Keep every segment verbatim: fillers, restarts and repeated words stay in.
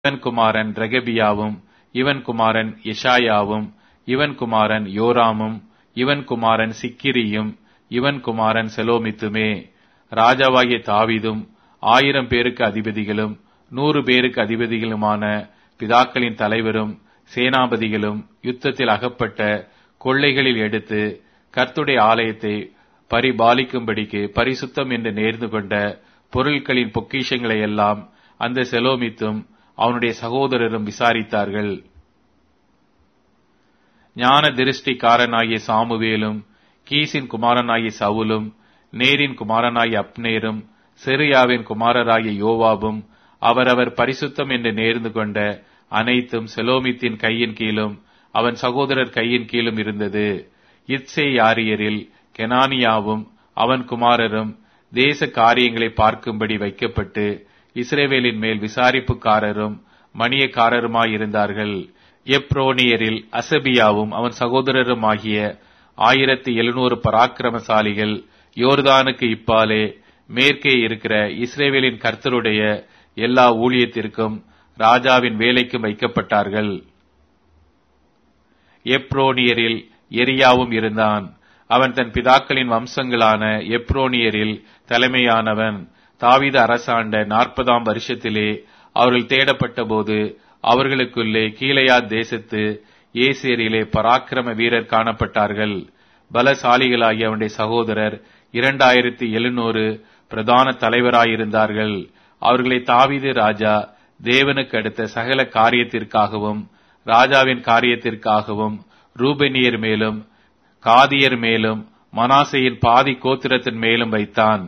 இவன் குமாரன் ரெகபியாவும், இவன் குமாரன் எஷாயாவும், இவன் குமாரன் யோராமும், இவன் குமாரன் சிக்கிரியும், இவன் குமாரன் செலோமித்துமே. ராஜாவாகிய தாவீதும் ஆயிரம் பேருக்கு அதிபதிகளும் நூறு பேருக்கு அதிபதிகளுமான பிதாக்களின் தலைவரும் சேனாபதிகளும் யுத்தத்தில் அகப்பட்ட கொள்ளைகளில் எடுத்து கர்த்தருடைய ஆலயத்தை பரிபாலிக்கும்படிக்கு பரிசுத்தம் என்று நேர்ந்து கொண்ட பொருட்களின் பொக்கிஷங்களை எல்லாம் அந்த செலோமித்தும் அவனுடைய சகோதரரும் விசாரித்தார்கள். ஞான திருஷ்டிக்காரனாகிய சாமுவேலும், கீசின் குமாரனாகிய சவுலும், நேரின் குமாரனாகிய அப்னேரும், செருயாவின் குமாரராகிய யோவாபும் அவரவர் பரிசுத்தம் என்று நேர்ந்து கொண்ட அனைத்தும் செலோமித்தின் கையின் கீழும் அவன் சகோதரர் கையின் கீழும் இருந்தது. இத்சே யாரியரில் கெனானியாவும் அவன் குமாரரும் தேச காரியங்களை பார்க்கும்படி வைக்கப்பட்டு இஸ்ரவேலின் மேல் விசாரிப்புக்காரரும் மணியக்காரருமாயிருந்தார்கள். எப்ரோனியரில் அசபியாவும் அவன் சகோதரரும் ஆகிய ஆயிரத்தி எழுநூறு பராக்கிரமசாலிகள் யோர்தானுக்கு இப்பாலே மேற்கே இருக்கிற இஸ்ரவேலின் கர்த்தருடைய எல்லா ஊழியத்திற்கும் ராஜாவின் வேலைக்கும் வைக்கப்பட்டார்கள். எப்ரோனியரில் எரியாவும் இருந்தான். அவன் தன் பிதாக்களின் வம்சங்களான எப்ரோனியரில் தலைமையானவன். தாவீது அரசாண்ட நாற்பதாம் வருஷத்திலே அவர்கள் தேடப்பட்ட போது அவர்களுக்குள்ளே கீலேயாத் தேசத்து ஏசேரிலே பராக்கிரம வீரர் காணப்பட்டார்கள். பலசாலிகளாகிய அவனுடைய சகோதரர் இரண்டாயிரத்தி எழுநூறு பிரதான தலைவராயிருந்தார்கள். அவர்களை தாவீது ராஜா தேவனுக்கு அடுத்த சகல காரியத்திற்காகவும் ராஜாவின் காரியத்திற்காகவும் ரூபெனியர் மேலும் காதியர் மேலும் மனாசையின் பாதி கோத்திரத்தின் மேலும் வைத்தான்.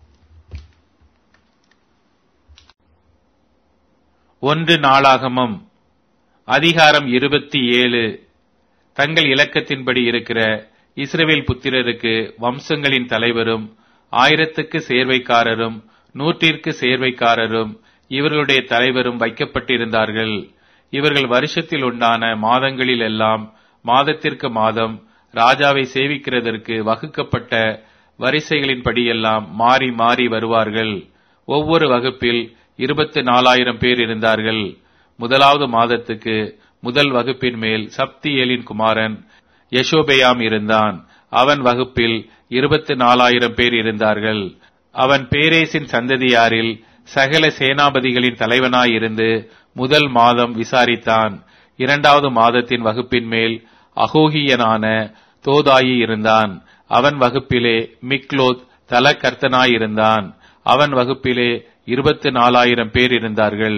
ஒன்று நாளாகமம் அதிகாரம் இருபத்தி ஏழு. தங்கள் இலக்கத்தின்படி இருக்கிற இஸ்ரவேல் புத்திரருக்கு வம்சங்களின் தலைவரும் ஆயிரத்துக்கு சேர்வைக்காரரும் நூற்றிற்கு சேர்வைக்காரரும் இவர்களுடைய தலைவரும் வைக்கப்பட்டிருந்தார்கள். இவர்கள் வருஷத்தில் உண்டான மாதங்களில் எல்லாம் மாதத்திற்கு மாதம் ராஜாவை சேவிக்கிறதற்கு வகுக்கப்பட்ட வரிசைகளின்படியெல்லாம் மாறி மாறி வருவார்கள். ஒவ்வொரு வகுப்பில் இருபத்தி நாலாயிரம் பேர் இருந்தார்கள். முதலாவது மாதத்துக்கு முதல் வகுப்பின் மேல் சப்தியேலின் குமாரன் யசோபெயாம் இருந்தான். அவன் வகுப்பில் இருபத்தி நாலாயிரம் பேர் இருந்தார்கள். அவன் பேரேசின் சந்ததியாரில் சகல சேனாபதிகளின் தலைவனாயிருந்து முதல் மாதம் விசாரித்தான். இரண்டாவது மாதத்தின் வகுப்பின் மேல் அகோகியனான தோதாயி இருந்தான். அவன் வகுப்பிலே மிக்லோத் தலகர்த்தனாயிருந்தான். அவன் வகுப்பிலே இருபத்தி நாலாயிரம் பேர் இருந்தார்கள்.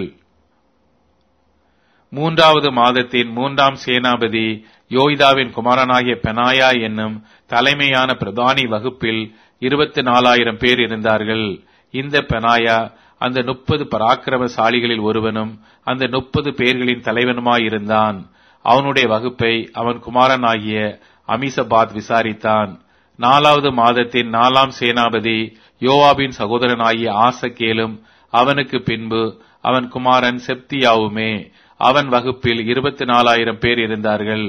மூன்றாவது மாதத்தின் மூன்றாம் சேனாபதி யோய்தாவின் குமாரனாகிய பெனாயா என்னும் தலைமையான பிரதானி வகுப்பில் இருபத்தி நாலாயிரம் பேர் இருந்தார்கள். இந்த பெனாயா அந்த முப்பது பராக்கிரமசாலிகளில் ஒருவனும் அந்த முப்பது பேர்களின் தலைவனுமாயிருந்தான். அவனுடைய வகுப்பை அவன் குமாரனாகிய அமிசபாத் விசாரித்தான். நாலாவது மாதத்தின் நாலாம் சேனாபதி யோவாபின் சகோதரனாகிய ஆசகேலும் அவனுக்கு பின்பு அவன் குமாரன் செப்தியாவுமே. அவன் வகுப்பில் இருபத்தி நாலாயிரம் பேர் இருந்தார்கள்.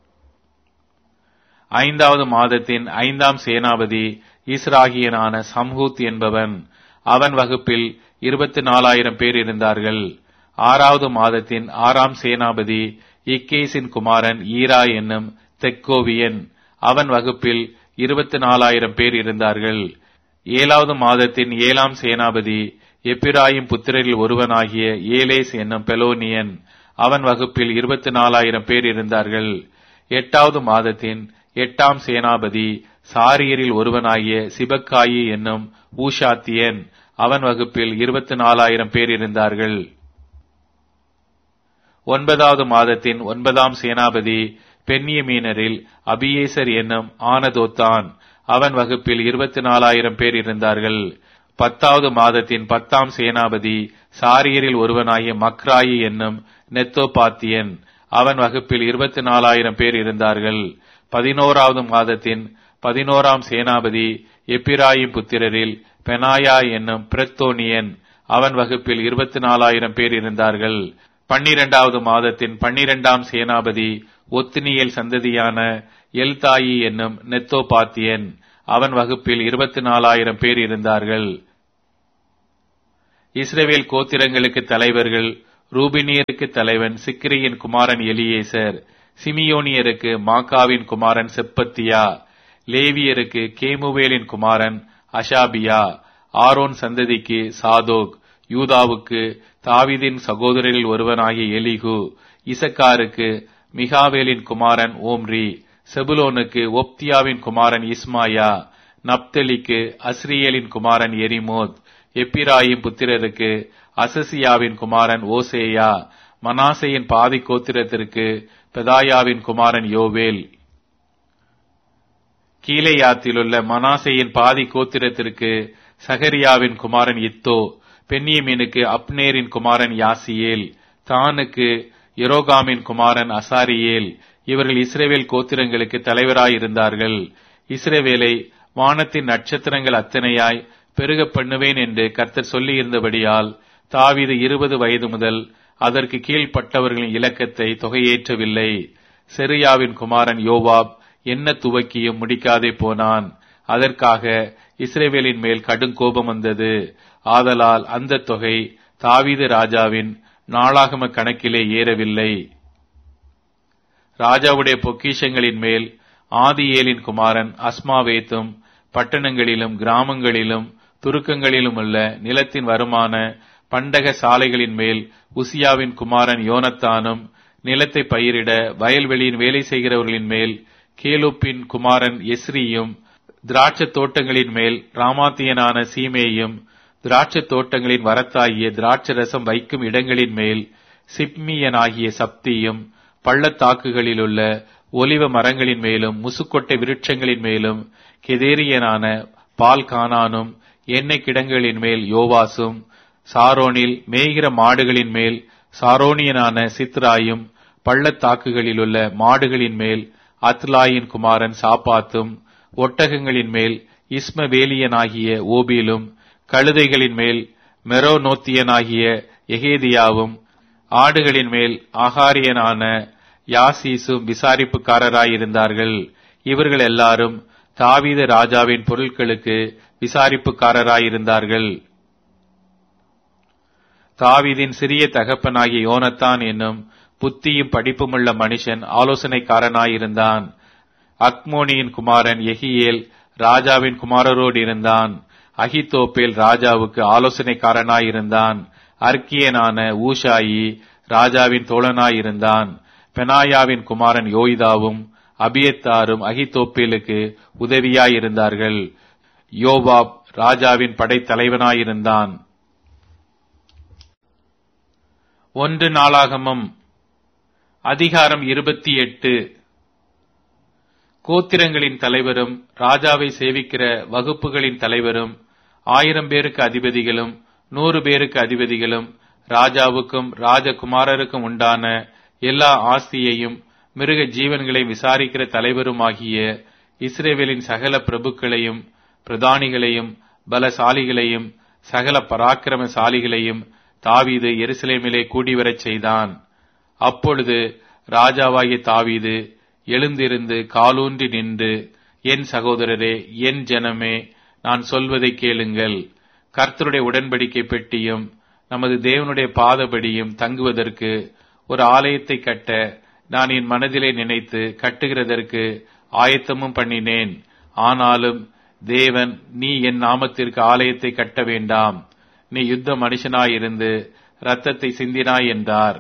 ஐந்தாவது மாதத்தின் ஐந்தாம் சேனாபதி இஸ்ராகியனான சம்ஹூத் என்பவன். அவன் வகுப்பில் இருபத்தி நாலாயிரம் பேர் இருந்தார்கள். ஆறாவது மாதத்தின் ஆறாம் சேனாபதி இக்கேசின் குமாரன் ஈரா என்னும் தெக்கோவியன். அவன் வகுப்பில் இருபத்தி நாலாயிரம் பேர் இருந்தார்கள். ஏழாவது மாதத்தின் ஏழாம் சேனாபதி எப்பிராயிம் புத்திரரில் ஒருவனாகிய ஏலேஸ் என்னும் பெலோனியன். அவன் வகுப்பில் இருபத்தி நாலாயிரம் பேர் இருந்தார்கள். எட்டாவது மாதத்தின் எட்டாம் சேனாபதி சாரியரில் ஒருவனாகிய சிபக்காயி என்னும் ஊஷாத்தியன். அவன் வகுப்பில் இருபத்தி நாலாயிரம் பேர் இருந்தார்கள். ஒன்பதாவது மாதத்தின் ஒன்பதாம் சேனாபதி பென்யமீனரில் அபியேசர் என்னும் ஆனதோத்தான். அவன் வகுப்பில் இருபத்தி நாலாயிரம் பேர் இருந்தார்கள். பத்தாவது மாதத்தின் பத்தாம் சேனாபதி சாரியரில் ஒருவனாகிய மக்ராயி என்னும் நெத்தோபாத்தியன். அவன் வகுப்பில் இருபத்தி நாலாயிரம் பேர் இருந்தார்கள். பதினோராவது மாதத்தின் பதினோராம் சேனாபதி எப்பிராயிம் புத்திரரில் பெனாயா என்னும் பிரத்தோனியன். அவன் வகுப்பில் இருபத்தி நாலாயிரம் பேர் இருந்தார்கள். பன்னிரண்டாவது மாதத்தின் பன்னிரண்டாம் சேனாபதி ஒத்னியேல் சந்ததியான எல்தாயி என்னும் நெத்தோபாத்தியன். அவன் வகுப்பில் இருபத்தி நாலாயிரம் பேர் இருந்தார்கள். இஸ்ரவேல் கோத்திரங்களுக்கு தலைவர்கள் ரூபினியருக்கு தலைவன் சிக்ரியின் குமாரன் எலியேசர். சிமியோனியருக்கு மாக்காவின் குமாரன் செப்பத்தியா. லேவியருக்கு கேமுவேலின் குமாரன் அஷாபியா. ஆரோன் சந்ததிக்கு சாதோக். யூதாவுக்கு தாவீதின் சகோதரரில் ஒருவனாகிய எலிகு. இசக்காருக்கு மிகாவேலின் குமாரன் ஓம்ரி. செபுலோனுக்கு ஒப்தியாவின் குமாரன் இஸ்மாயா. நப்தலிக்கு அஸ்ரியேலின் குமாரன் எரிமோத். எப்பிராயிம் புத்திரருக்கு அசசியாவின் குமாரன் ஓசேயா. மனாசையின் பாதி கோத்திரத்திற்கு பெதாயாவின் குமாரன் யோவேல். கீலேயாத்திலுள்ள மனாசையின் பாதி கோத்திரத்திற்கு சகரியாவின் குமாரன் இத்தோ. பென்யமீனுக்கு அப்னேரின் குமாரன் யாசியேல். தானுக்கு எரோகாமின் குமாரன் அசாரியேல். இவர்கள் இஸ்ரவேல் கோத்திரங்களுக்கு தலைவராயிருந்தார்கள். இஸ்ரவேலை வானத்தின் நட்சத்திரங்கள் அத்தனையாய் பெருக பண்ணுவேன் என்று கர்த்தர் சொல்லியிருந்தபடியால் தாவீது இருபது வயது முதல் அதற்கு கீழ்ப்பட்டவர்களின் இலக்கத்தை தொகையேற்றவில்லை. செருயாவின் குமாரன் யோவாப் என்ன துவக்கியும் முடிக்காதே போனான். அதற்காக இஸ்ரவேலின் மேல் கடும் கோபம் வந்தது. ஆதலால் அந்த தொகை தாவீது ராஜாவின் நாளாகம கணக்கிலே ஏறவில்லை. ராஜாவுடைய பொக்கிஷங்களின் மேல் ஆதியேலின் குமாரன் அஸ்மாவேத்தும் பட்டணங்களிலும் கிராமங்களிலும் துருக்கங்களிலும் உள்ள நிலத்தின் வருமான பண்டக சாலைகளின் மேல் உசியாவின் குமாரன் யோனத்தானும், நிலத்தை பயிரிட வயல்வெளியின் வேலை செய்கிறவர்களின் மேல் கேலூப்பின் குமாரன் எஸ்ரியும், திராட்சத் தோட்டங்களின் மேல் ராமாத்தியனான சீமேயும், திராட்சத் தோட்டங்களின் வரத்தாகிய திராட்சரசம் வைக்கும் இடங்களின் மேல் சிப்மியனாகிய சப்தியும், பள்ளத்தாக்குகளிலுள்ள ஒலிவ மரங்களின் மேலும் முசுக்கொட்டை விருட்சங்களின் மேலும் கெதேரியனான பால்கானானும், எண்ணெய் கிடங்களின் மேல் யோவாசும், சாரோனில் மேய்கிற மாடுகளின் மேல் சாரோனியனான சித்ராயும், பள்ளத்தாக்குகளிலுள்ள மாடுகளின் மேல் அத்லாயின் குமாரன் சாப்பாத்தும், ஒட்டகங்களின் மேல் இஸ்மவேலியனாகிய ஓபிலும், கழுதைகளின் மேல் மெரோனோத்தியனாகிய எகேதியாவும், ஆடுகளின் மேல் ஆகாரியனான யாசீசும் விசாரிப்புக்காரராயிருந்தார்கள். இவர்கள் எல்லாரும் தாவீது ராஜாவின் பொருட்களுக்கு விசாரிப்புக்காரராயிருந்தார்கள். தாவீதின் சிறிய தகப்பனாகிய யோனத்தான் என்னும் புத்தியும் படிப்புமுள்ள மனுஷன் ஆலோசனைக்காரனாயிருந்தான். அக்மோனியின் குமாரன் எகியேல் ராஜாவின் குமாரரோடு இருந்தான். அகித்தோப்பேல் ராஜாவுக்கு ஆலோசனைக்காரனாயிருந்தான். அர்க்கியனான ஊஷாயி ராஜாவின் தோழனாயிருந்தான். பெனாயாவின் குமாரன் யோய்தாவும் அபியத்தாரும் அகித்தோப்பேலுக்கு உதவியாயிருந்தார்கள். யோவாப் ராஜாவின் படைத்தலைவனாயிருந்தான். ஒன்று நாளாகமம் அதிகாரம் இருபத்தி எட்டு. கோத்திரங்களின் தலைவரும் ராஜாவை சேவிக்கிற வகுப்புகளின் தலைவரும் ஆயிரம் பேருக்கு அதிபதிகளும் நூறு பேருக்கு அதிபதிகளும் ராஜாவுக்கும் ராஜகுமாரருக்கும் உண்டான எல்லா ஆஸ்தியையும் மிருக ஜீவன்களை விசாரிக்கிற தலைவருமாகிய இஸ்ரவேலின் சகல பிரபுக்களையும் பிரதானிகளையும் பலசாலிகளையும் சகல பராக்கிரமசாலிகளையும் தாவீது எருசலேமிலே கூடிவரச் செய்தான். அப்பொழுது ராஜாவாகிய தாவீது எழுந்திருந்து காலூன்றி நின்று, என் சகோதரரே, என் ஜனமே, நான் சொல்வதை கேளுங்கள். கர்த்தருடைய உடன்படிக்கை பெட்டியும் நமது தேவனுடைய பாதபடியும் தங்குவதற்கு ஒரு ஆலயத்தை கட்ட நான் என் மனதிலே நினைத்து கட்டுகிறதற்கு ஆயத்தமும் பண்ணினேன். ஆனாலும் தேவன், நீ என் நாமத்திற்கு ஆலயத்தை கட்ட வேண்டாம், நீ யுத்த மனுஷனாயிருந்து இரத்தத்தை சிந்தினாய் என்றார்.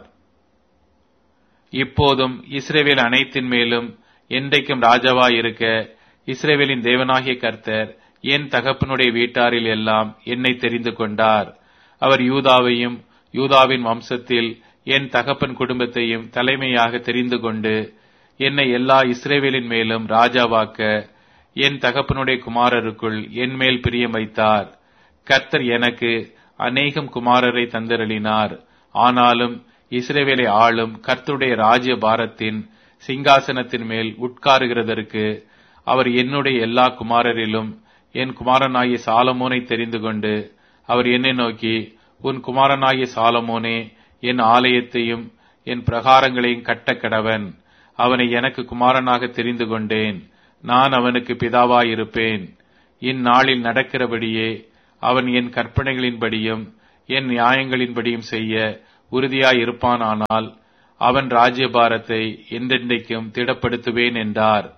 இப்போதும் இஸ்ரவேல் அனைத்தின் மேலும் என்றைக்கும் ராஜாவாயிருக்க இஸ்ரவேலின் தேவனாகிய கர்த்தர் என் தகப்பனுடைய வீட்டாரில் எல்லாம் என்னை தெரிந்து கொண்டார். அவர் யூதாவையும் யூதாவின் வம்சத்தில் என் தகப்பன் குடும்பத்தையும் தலைமையாக தெரிந்து கொண்டு என்னை எல்லா இஸ்ரவேலின் மேலும் ராஜாவாக்க என் தகப்பனுடைய குமாரருக்குள் என் மேல் பிரியம் வைத்தார். கர்த்தர் எனக்கு அநேகம் குமாரரை தந்தருளினார். ஆனாலும் இஸ்ரவேலை ஆளும் கர்த்தருடைய ராஜ்ய பாரத்தின் சிங்காசனத்தின் மேல் உட்காருகிறதற்கு அவர் என்னுடைய எல்லா குமாரரிலும் என் குமாரனாகிய சாலமோனை தெரிந்து கொண்டு அவர் என்னை நோக்கி, உன் குமாரனாகிய சாலமோனே என் ஆலயத்தையும் என் பிரகாரங்களையும் கட்ட கடவன். அவனை எனக்கு குமாரனாக தெரிந்து கொண்டேன். நான் அவனுக்கு பிதாவாயிருப்பேன். இந்நாளில் நடக்கிறபடியே அவன் என் கற்பனைகளின்படியும் என் நியாயங்களின்படியும் செய்ய உறுதியாய் இருப்பானானால் அவன் ராஜ்யபாரத்தை என்றென்றைக்கும் திடப்படுத்துவேன் என்றார்.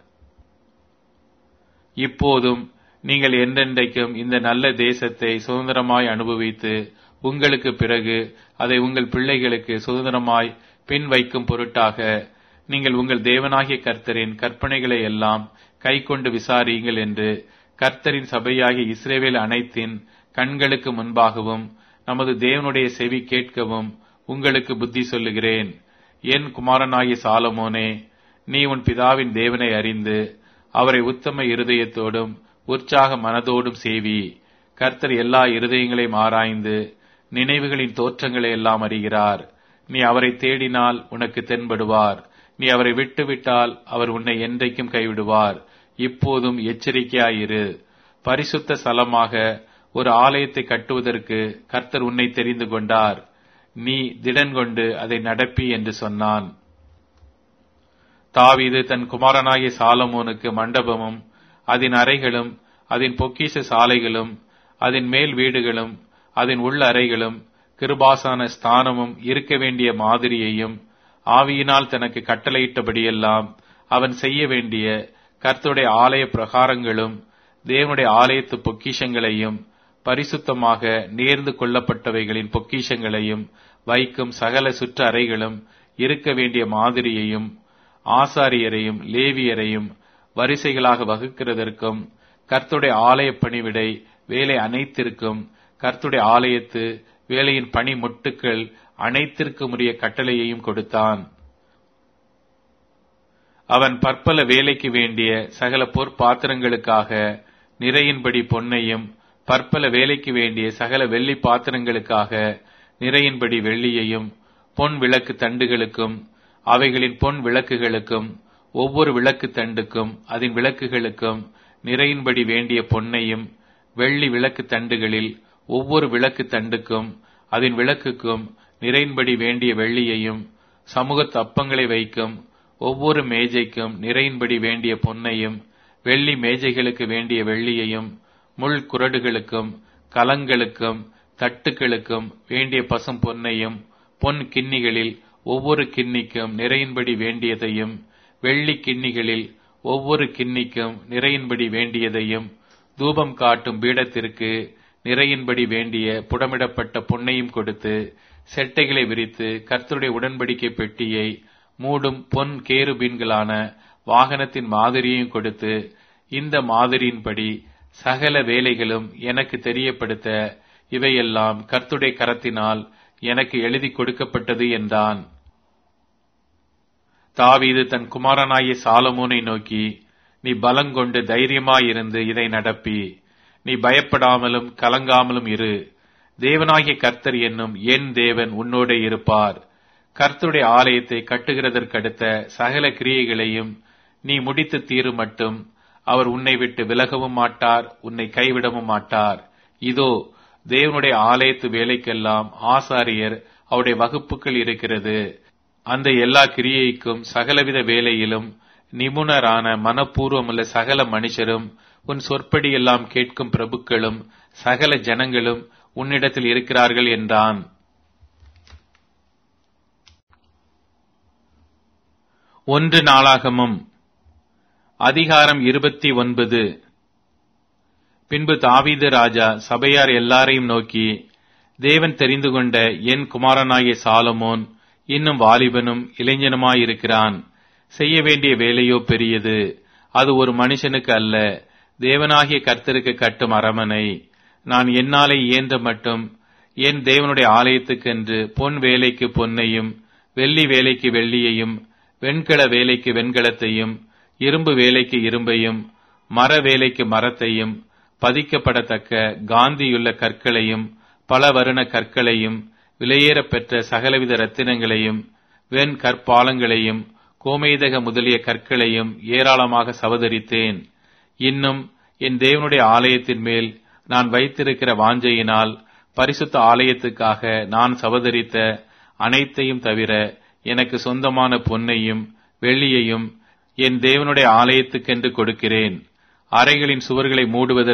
இப்போதும் நீங்கள் என்றென்றைக்கும் இந்த நல்ல தேசத்தை சுதந்திரமாய் அனுபவித்து உங்களுக்கு பிறகு அதை உங்கள் பிள்ளைகளுக்கு சுதந்திரமாய் பின் வைக்கும் பொருட்டாக நீங்கள் உங்கள் தேவனாகிய கர்த்தரின் கற்பனைகளை எல்லாம் கைக்கொண்டு விசாரியுங்கள் என்று கர்த்தரின் சபையாகிய இஸ்ரவேல் அனைத்தின் கண்களுக்கு முன்பாகவும் நமது தேவனுடைய செவி கேட்கவும் உங்களுக்கு புத்தி சொல்லுகிறேன். என் குமாரனாகிய சாலமோனே, நீ உன் பிதாவின் தேவனை அறிந்து அவரை உத்தம இருதயத்தோடும் உற்சாக மனதோடும் சேவி. கர்த்தர் எல்லா இருதயங்களையும் ஆராய்ந்து நினைவுகளின் தோற்றங்களை எல்லாம் அறிகிறார். நீ அவரை தேடினால் உனக்கு தென்படுவார். நீ அவரை விட்டுவிட்டால் அவர் உன்னை என்றைக்கும் கைவிடுவார். இப்போதும் எச்சரிக்கையாயிரு. பரிசுத்த ஸ்தலமாக ஒரு ஆலயத்தை கட்டுவதற்கு கர்த்தர் உன்னை தெரிந்து கொண்டார். நீ திடன் கொண்டு அதை நடப்பி என்று சொன்னான். தாவீது தன் குமாரனாகிய சாலமோனுக்கு மண்டபமும் அதன் அறைகளும் அதன் பொக்கிஷ சாலைகளும் அதன் மேல் வீடுகளும் அதன் உள்ள அறைகளும் கிருபாசன ஸ்தானமும் இருக்க வேண்டிய மாதிரியையும் ஆவியினால் தனக்கு கட்டளையிட்டபடியெல்லாம் அவன் செய்ய வேண்டிய கர்த்தருடைய ஆலய பிரகாரங்களும் தேவனுடைய ஆலயத்து பொக்கிஷங்களையும் பரிசுத்தமாக நேர்ந்து கொள்ளப்பட்டவைகளின் பொக்கிஷங்களையும் வைக்கும் சகல சுற்று அறைகளும் இருக்க வேண்டிய மாதிரியையும் ஆசாரியரையும் லேவியரையும் வரிசைகளாக வகுக்கிறதற்கும் கர்த்தருடைய ஆலய பணிவிடை வேலை அனைத்திற்கும் கர்த்தருடைய ஆலயத்து வேலையின் பணி முட்டுக்கள் அனைத்திற்கும் உரிய கட்டளையையும் கொடுத்தான். அவன் பற்பல வேலைக்கு வேண்டிய சகல பொற்பாத்திரங்களுக்காக நிறையின்படி பொன்னையும் பற்பல வேலைக்கு வேண்டிய சகல வெள்ளி பாத்திரங்களுக்காக நிறையின்படி வெள்ளியையும் பொன் விளக்கு தண்டுகளுக்கும் அவைகளின் பொன் விளக்குகளுக்கும் ஒவ்வொரு விளக்கு தண்டுக்கும் அதன் விளக்குகளுக்கும் நிறையின்படி வேண்டிய பொன்னையும் வெள்ளி விளக்கு தண்டுகளில் ஒவ்வொரு விளக்கு தண்டுக்கும் அதன் விளக்குக்கும் நிறையின்படி வேண்டிய வெள்ளியையும் சமூகத்து அப்பங்களை வைக்கும் ஒவ்வொரு மேஜைக்கும் நிறையின்படி வேண்டிய பொன்னையும் வெள்ளி மேஜைகளுக்கு வேண்டிய வெள்ளியையும் முள் குறடுகளுக்கும் கலங்களுக்கும் தட்டுக்களுக்கும் வேண்டிய பசும் பொன்னையும் பொன் கிண்ணிகளில் ஒவ்வொரு கிண்ணிக்கும் நிறையின்படி வேண்டியதையும் வெள்ளி கிண்ணிகளில் ஒவ்வொரு கிண்ணிக்கும் நிறையின்படி வேண்டியதையும் தூபம் காட்டும் பீடத்திற்கு நிறையின்படி வேண்டிய புடமிடப்பட்ட பொன்னையும் கொடுத்து செட்டைகளை விரித்து கர்த்தருடைய உடன்படிக்கை பெட்டியை மூடும் பொன் கேருபீன்களான வாகனத்தின் மாதிரியையும் கொடுத்து இந்த மாதிரியின்படி சகல வேலைகளும் எனக்கு தெரியப்படுத்த இவையெல்லாம் கர்த்தருடைய கரத்தினால் எனக்கு எழுதி கொடுக்கப்பட்டது என்றான். தாவீது தன் குமாரனாகிய சாலமோனை நோக்கி, நீ பலங்கொண்டு தைரியமாயிருந்து இதை நடப்பி. நீ பயப்படாமலும் கலங்காமலும் இரு. தேவனாகிய கர்த்தர் என்னும் என் தேவன் உன்னோட இருப்பார். கர்த்தருடைய ஆலயத்தை கட்டுகிறதற்கடுத்த சகல கிரியைகளையும் நீ முடித்து தீரு மட்டும் அவர் உன்னை விட்டு விலகவும் மாட்டார், உன்னை கைவிடவும் மாட்டார். இதோ தேவனுடைய ஆலயத்து வேலைக்கெல்லாம் ஆசாரியர் அவருடைய வகுப்புகள் இருக்கிறது. அந்த எல்லா கிரியைக்கும் சகலவித வேலையிலும் நிபுணரான மனப்பூர்வமுள்ள சகல மனுஷரும் உன் சொற்படி எல்லாம் கேட்கும் பிரபுக்களும் சகல ஜனங்களும் உன்னிடத்தில் இருக்கிறார்கள் என்றான். ஒன்று நாளாகமம் அதிகாரம் இருபத்தி ஒன்பது. பின்பு தாவீது ராஜா சபையார் எல்லாரையும் நோக்கி, தேவன் தெரிந்து கொண்ட என் குமாரனாகிய சாலமோன் இன்னும் வாலிபனும் இளைஞனுமாயிருக்கிறான். செய்ய வேண்டிய வேலையோ பெரியது. அது ஒரு மனுஷனுக்கு அல்ல, தேவனாகிய கர்த்தருக்கு கட்டும் அரமனை. நான் என்னாலே இயன்ற மட்டும் என் தேவனுடைய ஆலயத்துக்கென்று பொன் வேலைக்கு பொன்னையும் வெள்ளி வேலைக்கு வெள்ளியையும் வெண்கல வேலைக்கு வெண்கலத்தையும் இரும்பு வேலைக்கு இரும்பையும் மர வேலைக்கு மரத்தையும் பதிக்கப்படத்தக்க காந்தியுள்ள கற்களையும் பல வருண கற்களையும் விலையேறப் பெற்ற சகலவித ரத்தினங்களையும் வெண் கற்பாலங்களையும் கோமேதக முதலிய கற்களையும் ஏராளமாக சவதரித்தேன். இன்னும் என் தேவனுடைய ஆலயத்தின் மேல் நான் வைத்திருக்கிற வாஞ்சையினால் பரிசுத்த ஆலயத்துக்காக நான் சவதரித்த அனைத்தையும் தவிர எனக்கு சொந்தமான பொன்னையும் வெள்ளியையும் என் தேவனுடைய ஆலயத்துக்கென்று கொடுக்கிறேன். அறைகளின் சுவர்களை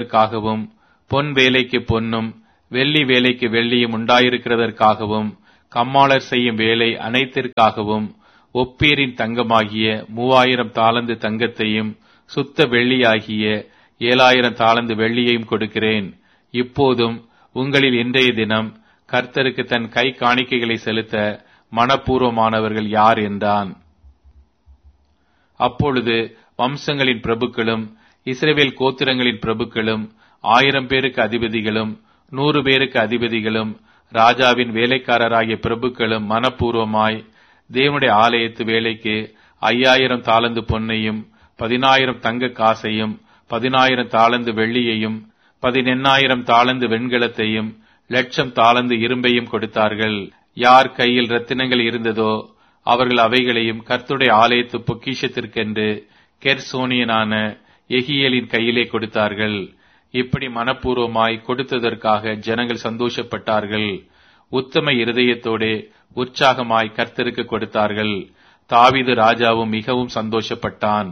மூடுவதற்காகவும் பொன் வேலைக்கு பொன்னும் வெள்ளி வேலைக்கு வெள்ளியும் உண்டாயிருக்கிறதற்காகவும் கம்மாளர் செய்யும் வேலை அனைத்திற்காகவும் ஒப்பீரின் தங்கமாகிய மூவாயிரம் தாலந்து தங்கத்தையும் சுத்த வெள்ளியாகிய ஏழாயிரம் தாலந்து வெள்ளியையும் கொடுக்கிறேன். இப்போதும் உங்களில் இன்றைய தினம் கர்த்தருக்கு தன் கை காணிக்கைகளை செலுத்த மனப்பூர்வமானவர்கள் யார் என்றான். அப்பொழுது வம்சங்களின் பிரபுக்களும் இஸ்ரவேல் கோத்திரங்களின் பிரபுக்களும் ஆயிரம் பேருக்கு அதிபதிகளும் நூறு பேருக்கு அதிபதிகளும் ராஜாவின் வேலைக்காரராகிய பிரபுக்களும் மனப்பூர்வமாய் தேவனுடைய ஆலயத்து வேலைக்கு ஐயாயிரம் தாலந்து பொன்னையும் பதினாயிரம் தங்க காசையும் பதினாயிரம் தாலந்து வெள்ளியையும் பதினெண்ணாயிரம் தாலந்து வெண்கலத்தையும் லட்சம் தாலந்து இரும்பையும் கொடுத்தார்கள். யார் கையில் ரத்தினங்கள் இருந்ததோ அவர்கள் அவைகளையும் கர்த்தருடைய ஆலயத்து பொக்கிஷத்திற்கென்று கெர்சோனியனான எகியேலின் கையிலே கொடுத்தார்கள். இப்படி மனப்பூர்வமாய் கொடுத்ததற்காக ஜனங்கள் சந்தோஷப்பட்டார்கள். உத்தம இருதயத்தோடே உற்சாகமாய் கர்த்தருக்கு கொடுத்தார்கள். தாவீது ராஜாவும் மிகவும் சந்தோஷப்பட்டான்.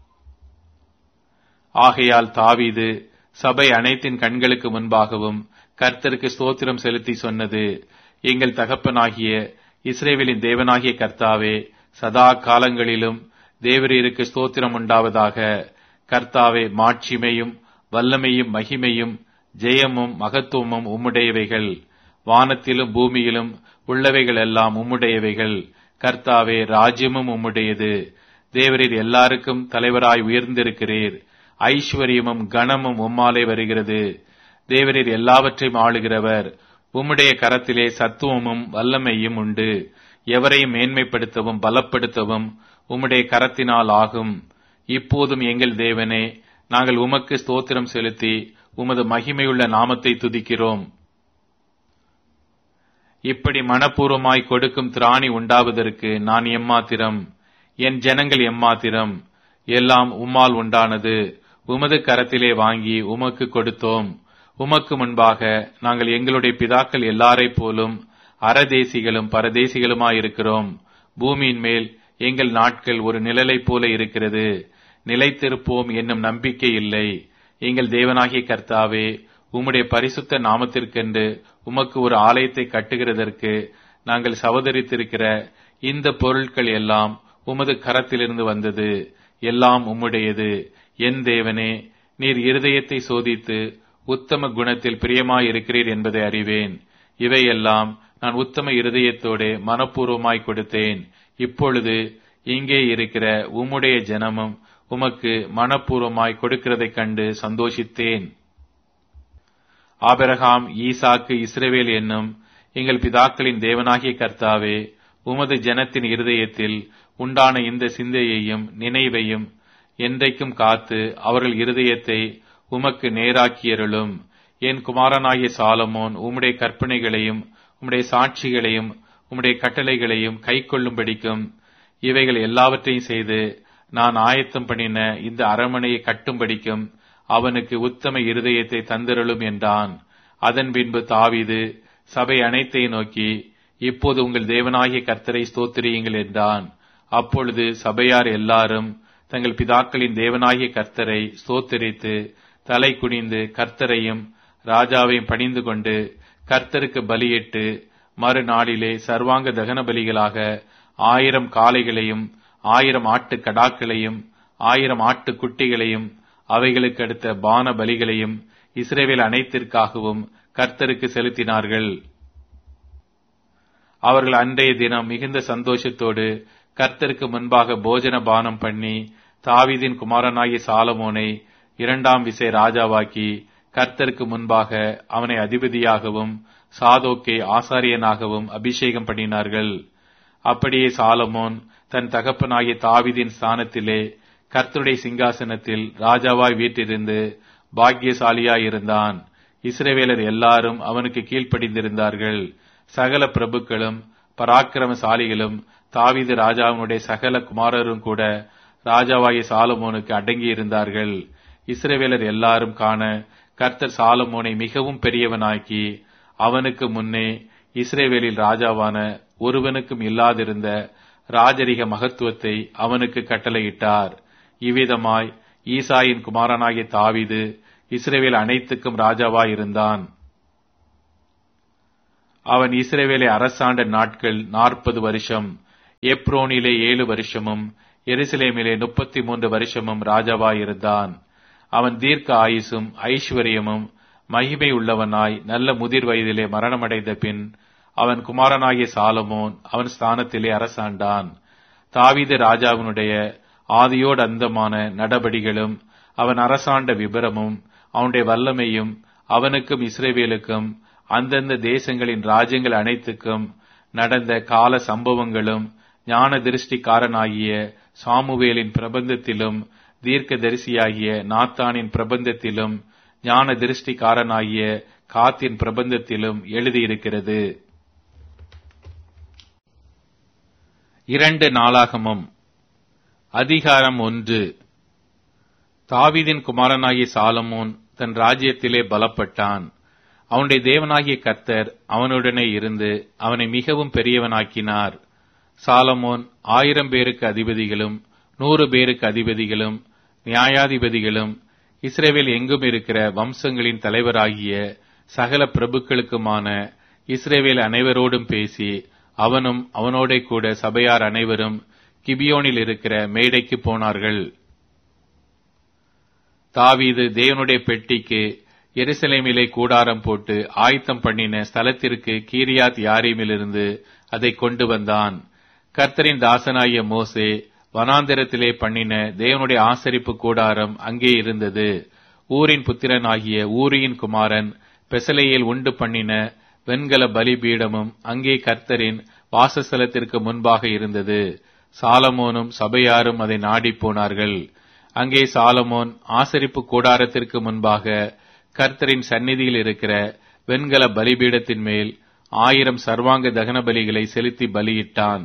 ஆகையால் தாவீது சபை அனைத்தின் கண்களுக்கு முன்பாகவும் கர்த்தருக்கு ஸ்தோத்திரம் செலுத்தி சொன்னது, எங்கள் தகப்பனாகிய இஸ்ரவேலின் தேவனாகிய கர்த்தாவே, சதா காலங்களிலும் தேவரீருக்கு ஸ்தோத்திரம் உண்டாவதாக. கர்த்தாவே, மாட்சிமையும் வல்லமையும் மகிமையும் ஜெயமும் மகத்துவமும் உம்முடையவைகள். வானத்திலும் பூமியிலும் உள்ளவைகள் எல்லாம் உம்முடையவைகள். கர்த்தாவே, ராஜ்யமும் உம்முடையது. தேவரீர் எல்லாருக்கும் தலைவராய் உயர்ந்திருக்கிறீர். ஐஸ்வர்யமும் கனமும் உம்மாலே வருகிறது. தேவரீர் எல்லாவற்றையும் ஆளுகிறவர். உம்முடைய கரத்திலே சத்துவமும் வல்லமையும் உண்டு. எவரையும் மேன்மைப்படுத்தவும் பலப்படுத்தவும் உம்முடைய கரத்தினால் ஆகும். இப்போதும் எங்கள் தேவனே, நாங்கள் உமக்கு ஸ்தோத்திரம் செலுத்தி உமது மகிமையுள்ள நாமத்தை துதிக்கிறோம். இப்படி மனப்பூர்வமாய் கொடுக்கும் திராணி உண்டாவதற்கு நான் எம்மாத்திரம், என் ஜனங்கள் எம்மாத்திரம்? எல்லாம் உம்மால் உண்டானது. உமது கரத்திலே வாங்கி உமக்கு கொடுத்தோம். உமக்கு முன்பாக நாங்கள் எங்களுடைய பிதாக்கள் எல்லாரைப் போலும் அரதேசிகளும் பரதேசிகளுமாயிருக்கிறோம். பூமியின் மேல் எங்கள் நாட்கள் ஒரு நிழலைப் போல இருக்கிறது. நிலைத்திருப்போம் என்னும் நம்பிக்கை இல்லை. எங்கள் தேவனாகிய கர்த்தாவே, உம்முடைய பரிசுத்த நாமத்திற்கென்று உமக்கு ஒரு ஆலயத்தை கட்டுகிறதற்கு நாங்கள் சவதரித்திருக்கிற இந்த பொருட்கள் எல்லாம் உமது கரத்திலிருந்து வந்தது. எல்லாம் உம்முடையது. என் தேவனே, நீர் இருதயத்தை சோதித்து உத்தம குணத்தில் பிரியமாயிருக்கிறீர் என்பதை அறிவேன். இவையெல்லாம் நான் உத்தம இருதயத்தோட மனப்பூர்வமாய் கொடுத்தேன். இப்பொழுது இங்கே இருக்கிற உம்முடைய ஜனமும் உமக்கு மனப்பூர்வமாய் கொடுக்கிறதைக் கண்டு சந்தோஷித்தேன். ஆபிரகாம், ஈசாக்கு, இஸ்ரவேல் என்னும் எங்கள் பிதாக்களின் தேவனாகிய கர்த்தாவே, உமது ஜனத்தின் இருதயத்தில் உண்டான இந்த சிந்தையையும் நினைவையும் என்றைக்கும் காத்து அவர்கள் இருதயத்தை உமக்கு நேராக்கியருளும். என் குமாரனாகிய சாலமோன் உம்முடைய கற்பனைகளையும் உம்முடைய சாட்சிகளையும் உம்முடைய கட்டளைகளையும் கை கொள்ளும்படிக்கும் இவைகள் எல்லாவற்றையும் செய்து நான் ஆயத்தம் பண்ணின இந்த அரண்மனையை கட்டும்படிக்கும் அவனுக்கு உத்தம இருதயத்தை தந்திரளும் என்றான். அதன் பின்பு தாவீது சபை அனைத்தை நோக்கி, இப்போது உங்கள் தேவனாகிய கர்த்தரை ஸ்தோத்திரியுங்கள் என்றான். அப்பொழுது சபையார் எல்லாரும் தங்கள் பிதாக்களின் தேவனாகிய கர்த்தரை ஸ்தோத்திரித்து தலை குனிந்து கர்த்தரையும் ராஜாவையும் பணிந்து கொண்டு கர்த்தருக்கு பலியிட்டு மறுநாளிலே சர்வாங்க தகன பலிகளாக ஆயிரம் காளைகளையும் ஆயிரம் ஆட்டு கடாக்களையும் ஆயிரம் ஆட்டு குட்டிகளையும் அவைகளுக்கு அடுத்த பான பலிகளையும் இஸ்ரவேல் அனைத்திற்காகவும் கர்த்தருக்கு செலுத்தினார்கள். அவர்கள் அன்றைய தினம் மிகுந்த சந்தோஷத்தோடு கர்த்தருக்கு முன்பாக போஜன பானம் பண்ணி தாவீதின் குமாரனாகிய சாலமோனை இரண்டாம் விசை ராஜாவாக்கி கர்த்தருக்கு முன்பாக அவனை அதிபதியாகவும் சாதோக்கை ஆசாரியனாகவும் அபிஷேகம் பண்ணினார்கள். அப்படியே சாலமோன் தன் தகப்பனாகிய தாவீதின் ஸ்தானத்திலே கர்த்தருடைய சிங்காசனத்தில் ராஜாவாய் வீற்றிருந்து பாக்கியசாலியாயிருந்தான். இஸ்ரவேலர் எல்லாரும் அவனுக்கு கீழ்ப்படிந்திருந்தார்கள். சகல பிரபுக்களும் பராக்கிரமசாலிகளும் தாவீது ராஜாவினுடைய சகல குமாரரும் கூட ராஜாவாகிய சாலமோனுக்கு அடங்கியிருந்தார்கள். இஸ்ரவேலர் எல்லாரும் காண கர்த்தர் சாலமோனை மிகவும் பெரியவனாக்கி அவனுக்கு முன்னே இஸ்ரவேலில் ராஜாவான ஒருவனுக்கும் இல்லாதிருந்த ராஜரிக மகத்துவத்தை அவனுக்கு கட்டளையிட்டார். இவ்விதமாய் ஈசாயின் குமாரனாகிய தாவீது இஸ்ரவேல் அனைத்துக்கும் ராஜாவாயிருந்தான். அவன் இஸ்ரவேலை அரசாண்ட நாட்கள் நாற்பது வருஷம். எப்ரோனிலே ஏழு வருஷமும் எருசலேமிலே முப்பத்தி மூன்று வருஷமும் ராஜாவாயிருந்தான். அவன் தீர்க்க ஆயுசும் ஐஸ்வர்யமும் மகிமை உள்ளவனாய் நல்ல முதிர் வயதிலே மரணமடைந்த பின் அவன் குமாரனாகிய சாலமோன் அவன் ஸ்தானத்திலே அரசாண்டான். தாவீது ராஜாவினுடைய ஆதியோடு அந்தமான நடபடிகளும் அவன் அரசாண்ட விபரமும் அவனுடைய வல்லமையும் அவனுக்கும் இஸ்ரவேலுக்கும் அந்தந்த தேசங்களின் ராஜ்யங்கள் அனைத்துக்கும் நடந்த கால சம்பவங்களும் ஞான திருஷ்டிக்காரனாகிய சாமுவேலின் பிரபந்தத்திலும் தீர்க்க தரிசியாகிய நாத்தானின் பிரபந்தத்திலும் ஞான திருஷ்டிக்காரனாகிய காத்தின் பிரபந்தத்திலும் எழுதியிருக்கிறது. இரண்டு நாளாகமம் அதிகாரம் ஒன்று. தாவீதின் குமாரனாகிய சாலமோன் தன் ராஜ்யத்திலே பலப்பட்டான். அவனுடைய தேவனாகிய கர்த்தர் அவனுடனே இருந்து அவனை மிகவும் பெரியவனாக்கினார். சாலமோன் ஆயிரம் பேருக்கு அதிபதிகளும் நூறு பேருக்கு அதிபதிகளும் நியாயாதிபதிகளும் இஸ்ரவேல் எங்கும் இருக்கிற வம்சங்களின் தலைவராகிய சகல பிரபுக்களுக்குமான இஸ்ரவேல் அனைவரோடும் பேசி அவனும் அவனோட கூட சபையார் அனைவரும் கிபியோனில் இருக்கிற மேடைக்கு போனார்கள். தாவீது தேவனுடைய பெட்டிக்கு எருசலேமிலே கூடாரம் போட்டு ஆயத்தம் பண்ணின ஸ்தலத்திற்கு கீரியாத் யாரீமிலிருந்து அதை கொண்டு வந்தான். கர்த்தரின் தாசனாகிய மோசே வனாந்திரத்திலே பண்ணின தேவனுடைய ஆசரிப்பு கூடாரம் அங்கே இருந்தது. ஊரின் புத்திரனாகிய ஊரியின் குமாரன் பெசலேயேல் உண்டு பண்ணின வெண்கல பலிபீடமும் அங்கே கர்த்தரின் வாசஸ்தலத்திற்கு முன்பாக இருந்தது. சாலமோனும் சபையாரும் அதை நாடி போனார்கள். அங்கே சாலமோன் ஆசரிப்பு கூடாரத்திற்கு முன்பாக கர்த்தரின் சந்நிதியில் இருக்கிற வெண்கல பலிபீடத்தின் மேல் ஆயிரம் சர்வாங்க தகன பலிகளை செலுத்தி பலியிட்டான்.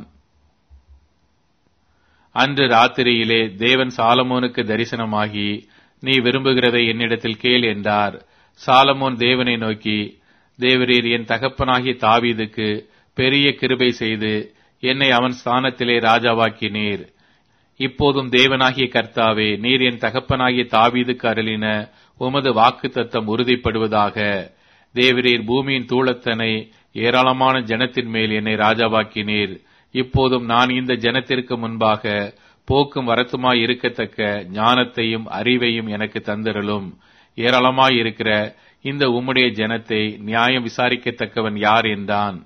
அன்று ராத்திரியிலே தேவன் சாலமோனுக்கு தரிசனமாகி, நீ விரும்புகிறதை என்னிடத்தில் கேள் என்றார். சாலமோன் தேவனை நோக்கி, தேவரீர் என் தகப்பனாகிய தாவீதுக்கு பெரிய கிருபை செய்து என்னை அவன் ஸ்தானத்திலே ராஜாவாக்கினீர். இப்போதும் தேவனாகிய கர்த்தாவே, நீர் என் தகப்பனாகிய தாவீதுக்கு அருளின உமது வாக்கு தத்தம் உறுதிப்படுவதாக. தேவரீர் பூமியின் தூளத்தனை ஏராளமான ஜனத்தின் மேல் என்னை ராஜாவாக்கினீர். இப்போதும் நான் இந்த ஜனத்திற்கு முன்பாக போக்கும் வரத்துமாய் இருக்கத்தக்க ஞானத்தையும் அறிவையும் எனக்கு தந்திரலும். ஏராளமாயிருக்கிற இந்த உம்முடைய ஜனத்தை நியாயம் விசாரிக்கத்தக்கவன் யார் என்றான்.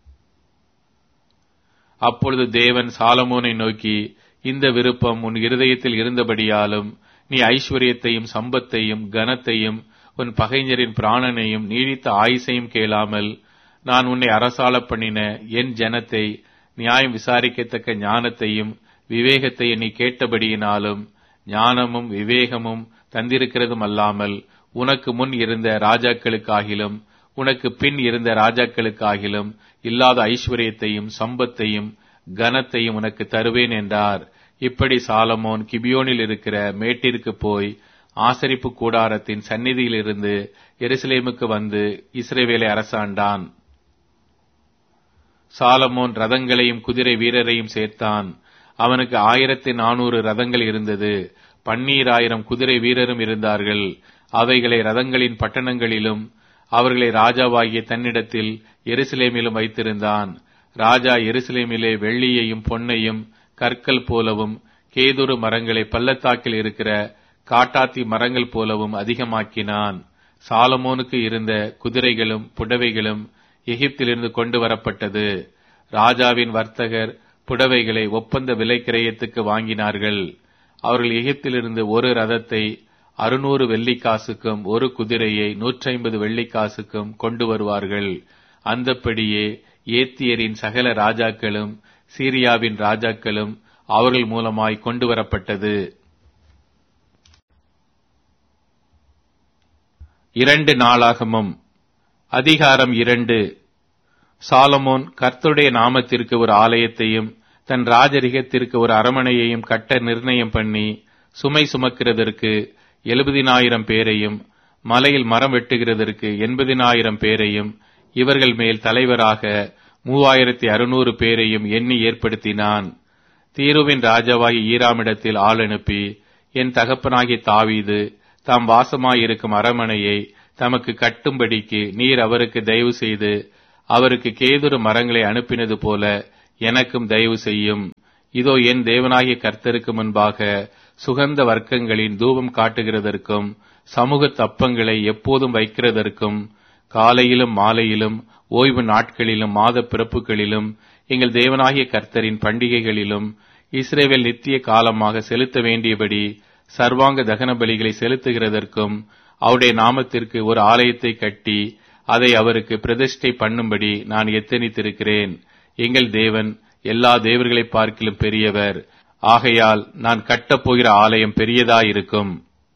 அப்பொழுது தேவன் சாலமோனை நோக்கி, இந்த விருப்பம் உன் இருதயத்தில் இருந்தபடியாலும் நீ ஐஸ்வர்யத்தையும் சம்பத்தையும் கனத்தையும் உன் பகைஞரின் பிராணனையும் நீடித்த ஆயுசையும் கேளாமல் நான் உன்னை அரசாள பண்ணின என் ஜனத்தை நியாயம் விசாரிக்கத்தக்க ஞானத்தையும் விவேகத்தையும் நீ கேட்டபடியினாலும் ஞானமும் விவேகமும் தந்திருக்கிறதும் அல்லாமல் உனக்கு முன் இருந்த ராஜாக்களுக்காகிலும் உனக்கு பின் இருந்த ராஜாக்களுக்காகிலும் இல்லாத ஐஸ்வர்யத்தையும் சம்பத்தையும் கனத்தையும் உனக்கு தருவேன் என்றார். இப்படி சாலமோன் கிபியோனில் இருக்கிற மேட்டிற்கு போய் ஆசரிப்பு கூடாரத்தின் சந்நிதியிலிருந்து எருசலேமுக்கு வந்து இஸ்ரவேலை அரசாண்டான். சாலமோன் ரதங்களையும் குதிரை வீரரையும் சேர்த்தான். அவனுக்கு ஆயிரத்தி நானூறு ரதங்கள் இருந்தது. பன்னீராயிரம் குதிரை வீரரும் இருந்தார்கள். அவைகளை ரதங்களின் பட்டணங்களிலும் அவர்களை ராஜாவாகிய தன்னிடத்தில் எருசலேமிலும் வைத்திருந்தான். ராஜா எருசலேமிலே வெள்ளியையும் பொன்னையும் கற்கள் போலவும் கேதுரு மரங்களை பள்ளத்தாக்கில் இருக்கிற காட்டாத்தி மரங்கள் போலவும் அதிகமாக்கினான். சாலமோனுக்கு இருந்த குதிரைகளும் புடவைகளும் எகிப்திலிருந்து கொண்டு வரப்பட்டது. ராஜாவின் வர்த்தகர் புடவைகளை ஒப்பந்த விலை கிரயத்துக்கு வாங்கினார்கள். அவர்கள் எகிப்திலிருந்து ஒரு ரதத்தை அறுநூறு வெள்ளிக்காசுக்கும் ஒரு குதிரையை நூற்றி ஐம்பது வெள்ளிக்காசுக்கும் கொண்டு வருவார்கள். அந்தப்படியே ஏத்தியரின் சகல ராஜாக்களும் சீரியாவின் ராஜாக்களும் அவர்கள் மூலமாய் கொண்டு வரப்பட்டது. இரண்டு நாளாகமம் அதிகாரம் இரண்டு. சாலமோன் கர்த்தருடைய நாமத்திற்கு ஒரு ஆலயத்தையும் தன் ராஜரிகத்திற்கு ஒரு அரமனையையும் கட்ட நிர்ணயம் பண்ணி சுமை சுமக்கிறதற்கு எழுபதினாயிரம் பேரையும் மலையில் மரம் வெட்டுகிறதற்கு எண்பதினாயிரம் பேரையும் இவர்கள் மேல் தலைவராக மூவாயிரத்தி அறுநூறு பேரையும் எண்ணி ஏற்படுத்தினான். தீருவின் ராஜாவாகி ஈராமிடத்தில் ஆள் அனுப்பி, என் தகப்பனாகிய தாவீது தாம் வாசமாயிருக்கும் அரமனையை தமக்கு கட்டும்படிக்கு நீர் அவருக்கு தயவு செய்து அவருக்கு கேதுரு மரங்களை அனுப்பினது போல எனக்கும் தயவு செய்யும். இதோ என் தேவனாகிய கர்த்தருக்கு முன்பாக சுகந்த வர்க்கங்களின் தூபம் காட்டுகிறதற்கும் சமூக தப்பங்களை எப்போதும் வைக்கிறதற்கும் காலையிலும் மாலையிலும் ஓய்வு நாட்களிலும் மாத பிறப்புகளிலும் எங்கள் தேவனாகிய கர்த்தரின் பண்டிகைகளிலும் இஸ்ரவேல் நித்திய காலமாக செலுத்த வேண்டியபடி சர்வாங்க தகன பலிகளை செலுத்துகிறதற்கும் அவருடைய நாமத்திற்கு ஒரு ஆலயத்தை கட்டி அதை அவருக்கு பிரதிஷ்டை பண்ணும்படி நான் எத்தனித்திருக்கிறேன். எங்கள் தேவன் எல்லா தேவர்களை பார்க்கிலும் பெரியவர். ஆகையால் நான் கட்டப்போகிற ஆலயம் பெரியதாயிருக்கும்.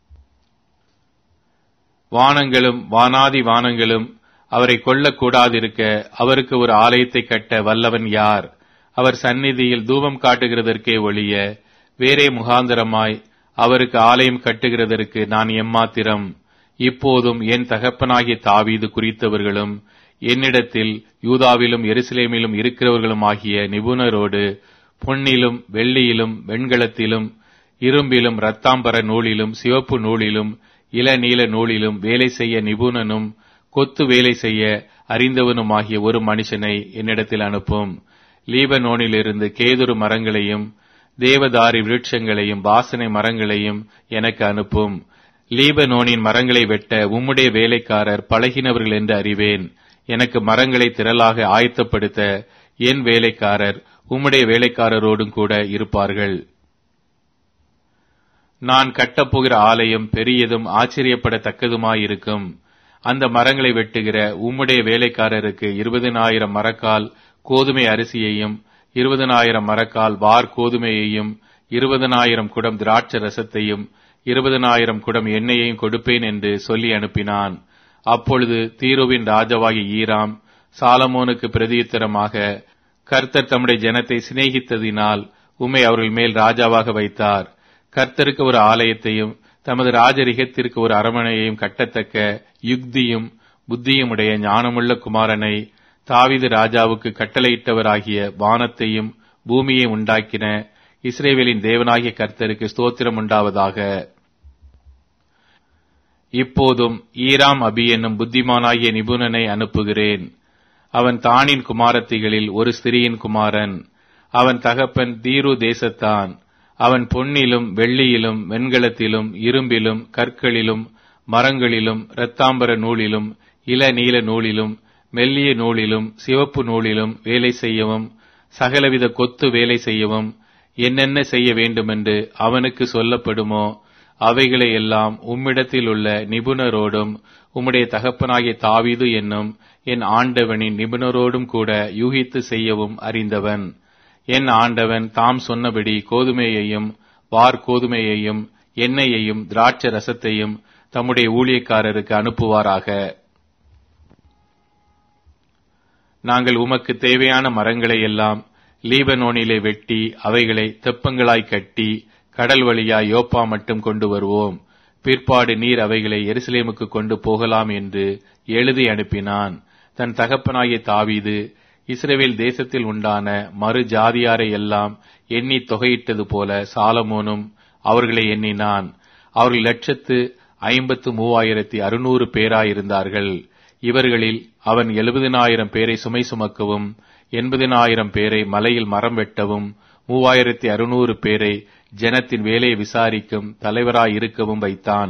வானங்களும் வானாதி வானங்களும் அவரை கொல்லக்கூடாதிருக்க அவருக்கு ஒரு ஆலயத்தை கட்ட வல்லவன் யார்? அவர் சந்நிதியில் தூபம் காட்டுகிறதற்கே ஒழிய வேறே முகாந்தரமாய் அவருக்கு ஆலயம் கட்டுகிறதற்கு நான் எம்மாத்திரம்? இப்போதும் என் தகப்பனாகிய தாவீது குறித்தவர்களும் என்னிடத்தில் யூதாவிலும் எருசலேமிலும் இருக்கிறவர்களும் ஆகிய நிபுணரோடு பொன்னிலும் வெள்ளியிலும் வெண்கலத்திலும் இரும்பிலும் இரத்தாம்பர நூலிலும் சிவப்பு நூலிலும் இளநீல நூலிலும் வேலை செய்ய நிபுணனும் கொத்து வேலை செய்ய அறிந்தவனுமாகிய ஒரு மனுஷனை என்னிடத்தில் அனுப்பும். லீபனோனிலிருந்து கேதுரு மரங்களையும் தேவதாரி விருட்சங்களையும் வாசனை மரங்களையும் எனக்கு அனுப்பும். லீபனோனின் மரங்களை வெட்ட உம்முடைய வேலைக்காரர் பழகினவர்கள் என்று அறிவேன். எனக்கு மரங்களை திரளாக ஆயத்தப்படுத்த என் வேலைக்காரர் உம்முடைய வேலைக்காரரோடும் கூட இருப்பார்கள். நான் கட்டப்போகிற ஆலயம் பெரியதும் ஆச்சரியப்படத்தக்கதுமாயிருக்கும். அந்த மரங்களை வெட்டுகிற உம்முடைய வேலைக்காரருக்கு இருபதினாயிரம் மரக்கால் கோதுமை அரிசியையும் இருபதினாயிரம் மரக்கால் வார் கோதுமையையும் இருபதினாயிரம் குடம் திராட்சை ரசத்தையும் இருபதினாயிரம் குடம் எண்ணெயையும் கொடுப்பேன் என்று சொல்லி அனுப்பினான். அப்பொழுது தீருவின் ராஜாவாகிய ஈராம் சாலமோனுக்கு பிரதியுத்தரமாக, கர்த்தர் தம்முடைய ஜனத்தை சிநேகித்ததினால் உம்மை அவர்கள் மேல் ராஜாவாக வைத்தார். கர்த்தருக்கு ஒரு ஆலயத்தையும் தமது ராஜரிகத்திற்கு ஒரு அரமனையையும் கட்டத்தக்க யுக்தியும் புத்தியும் உடைய ஞானமுள்ள குமாரனை தாவீது ராஜாவுக்கு கட்டளையிட்டவராகிய வானத்தையும் பூமியை உண்டாக்கின இஸ்ரவேலின் தேவனாகிய கர்த்தருக்கு ஸ்தோத்திரம் உண்டாவதாக. இப்போதும் ஈராம் அபி என்னும் புத்திமானாகிய நிபுணனை அனுப்புகிறேன். அவன் தானின் குமாரத்திகளில் ஒரு ஸ்திரியின் குமாரன். அவன் தகப்பன் தீரு தேசத்தான். அவன் பொன்னிலும் வெள்ளியிலும் வெண்கலத்திலும் இரும்பிலும் கற்களிலும் மரங்களிலும் இரத்தாம்பர நூலிலும் இளநீல நூலிலும் மெல்லிய நூலிலும் சிவப்பு நூலிலும் வேலை செய்யவும் சகலவித கொத்து வேலை செய்யவும் என்னென்ன செய்ய வேண்டுமென்று அவனுக்கு சொல்லப்படுமோ அவைகளை எல்லாம் உம்மிடத்தில் உள்ள நிபுணரோடும் உம்முடைய தகப்பனாகிய தாவீது என்னும் என் ஆண்டவனின் நிபுணரோடும் கூட யூகித்து செய்யவும் அறிந்தவன். என் ஆண்டவன் தாம் சொன்னபடி கோதுமையையும் வார் கோதுமையையும் எண்ணெயையும் திராட்சை ரசத்தையும் தம்முடைய ஊழியக்காரருக்கு அனுப்புவாராக. நாங்கள் உமக்கு தேவையான மரங்களை எல்லாம் லீபனோனிலே வெட்டி அவைகளை தெப்பங்களாய் கட்டி கடல் வழியாய் யோப்பா மட்டும் கொண்டு வருவோம். பிற்பாடு நீர் அவைகளை எருசலேமுக்கு கொண்டு போகலாம் என்று எழுதி அனுப்பினான். தன் தகப்பனாகிய தாவீது இஸ்ரவேல் தேசத்தில் உண்டான மறு ஜாதியாரை எல்லாம் எண்ணி தொகையிட்டது போல சாலமோனும் அவர்களை எண்ணினான். அவர்கள் லட்சத்து ஐம்பத்து மூவாயிரத்தி அறுநூறு பேராயிருந்தார்கள். இவர்களில் அவன் எழுபதினாயிரம் பேரை சுமை சுமக்கவும் எண்பதினாயிரம் பேரை மலையில் மரம் வெட்டவும் மூவாயிரத்தி அறுநூறு பேரை ஜனத்தின் வேலையை விசாரிக்கும் தலைவராயிருக்கவும் வைத்தான்.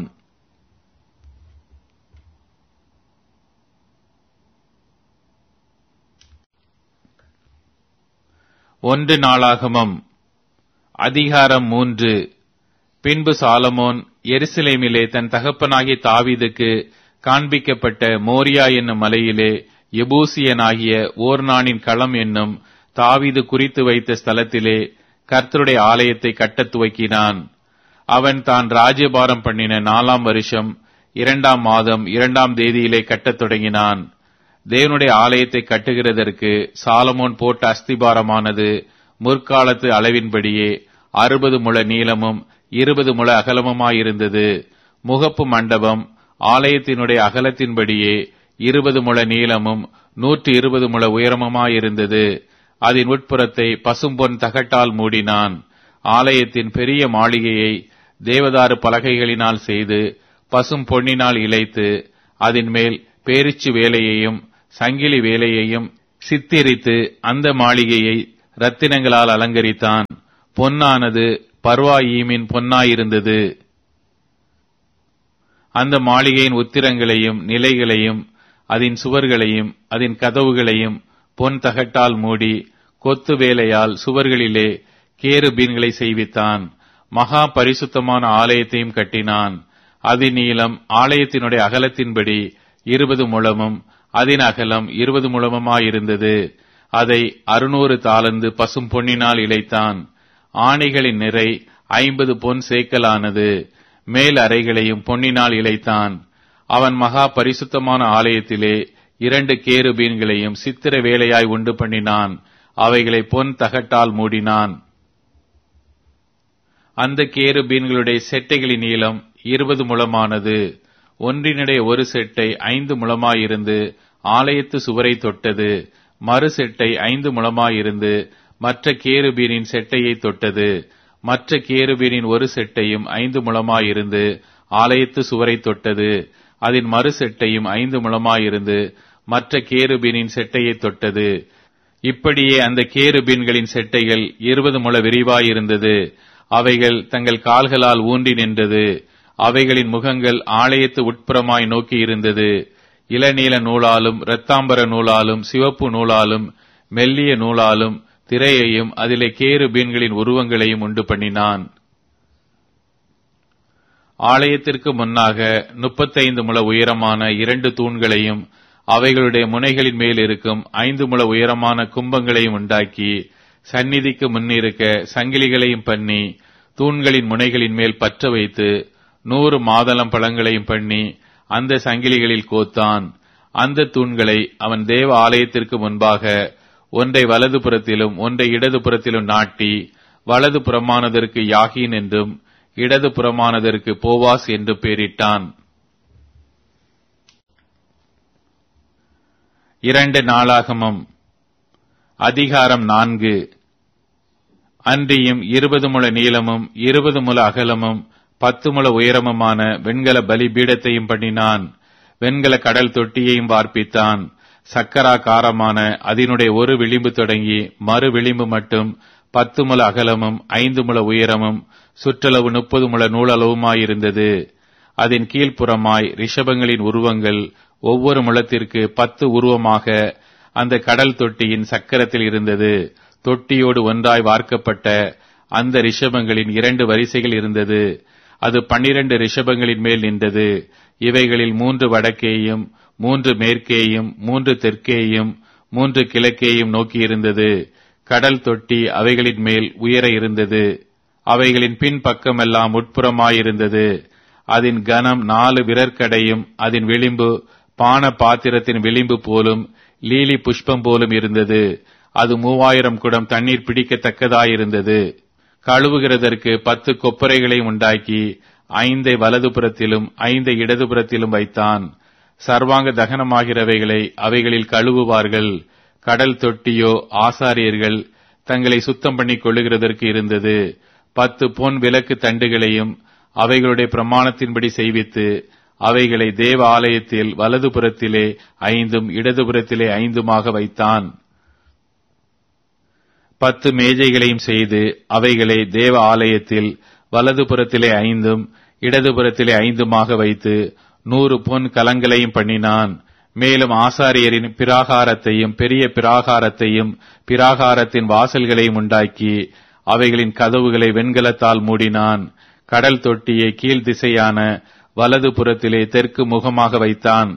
ஒன்று நாளாகமம் அதிகாரம் மூன்று. பின்பு சாலமோன் எருசலேமிலே தன் தகப்பனாகிய தாவீதுக்கு காண்பிக்கப்பட்ட மோரியா என்னும் மலையிலே எபூசியனாகிய ஓர்னானின் களம் என்னும் தாவீது குறித்து வைத்த ஸ்தலத்திலே கர்த்தருடைய ஆலயத்தை கட்டத் துவக்கினான். அவன் தான் ராஜ்யபாரம் பண்ணின நாலாம் வருஷம் இரண்டாம் மாதம் இரண்டாம் தேதியிலே கட்டத் தொடங்கினான். தேவனுடைய ஆலயத்தை கட்டுகிறதற்கு சாலமோன் போட்ட அஸ்திபாரமானது முற்காலத்து அளவின்படியே அறுபது முழ நீளமும் இருபது முழ அகலமுமாயிருந்தது. முகப்பு மண்டபம் ஆலயத்தினுடைய அகலத்தின்படியே இருபது முழ நீளமும் நூற்று இருபது முழ உயரமுமாயிருந்தது. அதன் உட்புறத்தை பசும்பொன் தகட்டால் மூடினான். ஆலயத்தின் பெரிய மாளிகையை தேவதாரு பலகைகளினால் செய்து பசும் பொன்னினால் இழைத்து அதன் மேல் பேரிச்சு வேலையையும் சங்கிலி வேலையையும் சித்திரித்து அந்த மாளிகையை இரத்தினங்களால் அலங்கரித்தான். பொன்னானது பர்வாயீமின் பொன்னாயிருந்தது. அந்த மாளிகையின் உத்திரங்களையும் நிலைகளையும் அதன் சுவர்களையும் அதன் கதவுகளையும் பொன் தகட்டால் மூடி கொத்து வேலையால் சுவர்களிலே கேருபீன்களை செய்வித்தான். மகா பரிசுத்தமான ஆலயத்தையும் கட்டினான். அதன் நீளம் ஆலயத்தினுடைய அகலத்தின்படி இருபது முழமும் அதன் அகலம் இருபது முழமுமாயிருந்தது. அதை அறுநூறு தாலந்து பசும் பொன்னினால் இழைத்தான். ஆணைகளின் நிறை ஐம்பது பொன் சேக்கலானது. மேல் அறைகளையும் பொன்னினால் இழைத்தான். அவன் மகா பரிசுத்தமான ஆலயத்திலே இரண்டு கேருபீன்களையும் சித்திர வேலையாய் உண்டு பண்ணினான். அவைகளை பொன் தகட்டால் மூடினான். அந்த கேருபீன்களுடைய செட்டைகளின் நீளம் இருபது முழமானது. ஒன்றினுடைய ஒரு செட்டை ஐந்து முழமாயிருந்து ஆலயத்து சுவரை தொட்டது. மறு செட்டை ஐந்து முழமாயிருந்து மற்ற கேருபீனின் செட்டையை தொட்டது. மற்ற கேருபீனின் ஒரு செட்டையும் ஐந்து முழமாயிருந்து ஆலயத்து சுவரை தொட்டது. அதன் மறு செட்டையும் ஐந்து முழமாயிருந்து மற்ற கேருபீனின் செட்டையை தொட்டது. இப்படியே அந்த கேருபீன்களின் செட்டைகள் இருபது முழ விரிவாயிருந்தது. அவைகள் தங்கள் கால்களால் ஊன்றி நின்றது. அவைகளின் முகங்கள் ஆலயத்து உட்புறமாய் நோக்கி இருந்தது. இளநீல நூலாலும் இரத்தாம்பர நூலாலும் சிவப்பு நூலாலும் மெல்லிய நூலாலும் திரையையும் அதிலே கேருபீன்களின் உருவங்களையும் உண்டு பண்ணினான். ஆலயத்திற்கு முன்னாக முப்பத்தைந்து முழ உயரமான இரண்டு தூண்களையும் அவைகளுடைய முனைகளின் மேல் இருக்கும் ஐந்து முழ உயரமான கும்பங்களையும் உண்டாக்கி சந்நிதிக்கு முன்னிருக்க சங்கிலிகளையும் பண்ணி தூண்களின் முனைகளின் மேல் பற்ற வைத்து நூறு மாதளம் பழங்களையும் பண்ணி அந்த சங்கிலிகளில் கோத்தான். அந்த தூண்களை அவன் தேவ ஆலயத்திற்கு முன்பாக ஒன்றை வலது புறத்திலும் ஒன்றை இடது புறத்திலும் நாட்டி வலது புறமானதற்கு யாகீன் என்றும் இடது புறமானதற்கு போவாஸ் என்று பெயரிட்டான். இரண்டு நாளாகமம் அதிகாரம் நான்கு. அன்றியும் இருபது முழ நீளமும் இருபது முழ அகலமும் பத்து முழ உயரமுமான வெண்கல பலிபீடத்தையும் பண்ணினான். வெண்கல கடல் தொட்டியையும் வார்ப்பித்தான். சக்கராகாரமான அதனுடைய ஒரு விளிம்பு தொடங்கி மறு விளிம்பு மட்டும் பத்து முழ அகலமும் ஐந்து முழ உயரமும் சுற்றளவு முப்பது முழ நூலளவுமாயிருந்தது. அதன் கீழ்ப்புறமாய் ரிஷபங்களின் உருவங்கள் ஒவ்வொரு முழத்திற்கு பத்து உருவமாக அந்த கடல் தொட்டியின் சக்கரத்தில் இருந்தது. தொட்டியோடு ஒன்றாய் வார்க்கப்பட்ட அந்த ரிஷபங்களின் இரண்டு வரிசைகள் இருந்தது. அது பன்னிரண்டு ரிஷபங்களின் மேல் நின்றது. இவைகளில் மூன்று வடக்கேயும் மூன்று மேற்கேயும் மூன்று தெற்கேயும் மூன்று கிழக்கேயும் நோக்கியிருந்தது. கடல் தொட்டி அவைகளின் மேல் உயர இருந்தது. அவைகளின் பின் பக்கமெல்லாம் உட்புறமாயிருந்தது. அதன் கனம் நாலு விரற்கடையும் அதன் விளிம்பு பான பாத்திரத்தின் விளிம்பு போலும் லீலி புஷ்பம் போலும் இருந்தது. அது மூவாயிரம் குடம் தண்ணீர் பிடிக்கத்தக்கதாயிருந்தது. கழுவுகிறதற்கு பத்து கொப்பரைகளையும் உண்டாக்கி ஐந்தை வலதுபுறத்திலும் ஐந்தை இடதுபுறத்திலும் வைத்தான். சர்வாங்க தகனமாகிறவைகளை அவைகளில் கழுவுவார்கள். கடல் தொட்டியோ ஆசாரியர்கள் தங்களை சுத்தம் பண்ணிக் கொள்ளுகிறதற்கு இருந்தது. பத்து பொன் விளக்கு தண்டுகளையும் அவைகளுடைய பிரமாணத்தின்படி செய்வித்து அவைகளை தேவ ஆலயத்தில் வலதுபுறத்திலே ஐந்தும் இடதுபுறத்திலே ஐந்துமாக வைத்தான். பத்து மேஜைகளையும் செய்து அவைகளை தேவ ஆலயத்தில் வலதுபுறத்திலே ஐந்தும் இடதுபுறத்திலே ஐந்துமாக வைத்து நூறு பொன் கலங்களையும் பண்ணினான். மேலும் ஆசாரியரின் பிராகாரத்தையும் பெரிய பிராகாரத்தையும் பிராகாரத்தின் வாசல்களையும் உண்டாக்கி அவைகளின் கதவுகளை வெண்கலத்தால் மூடினான். கடல் தொட்டியை கீழ் திசையான வலது புறத்திலே தெற்கு முகமாக வைத்தான்.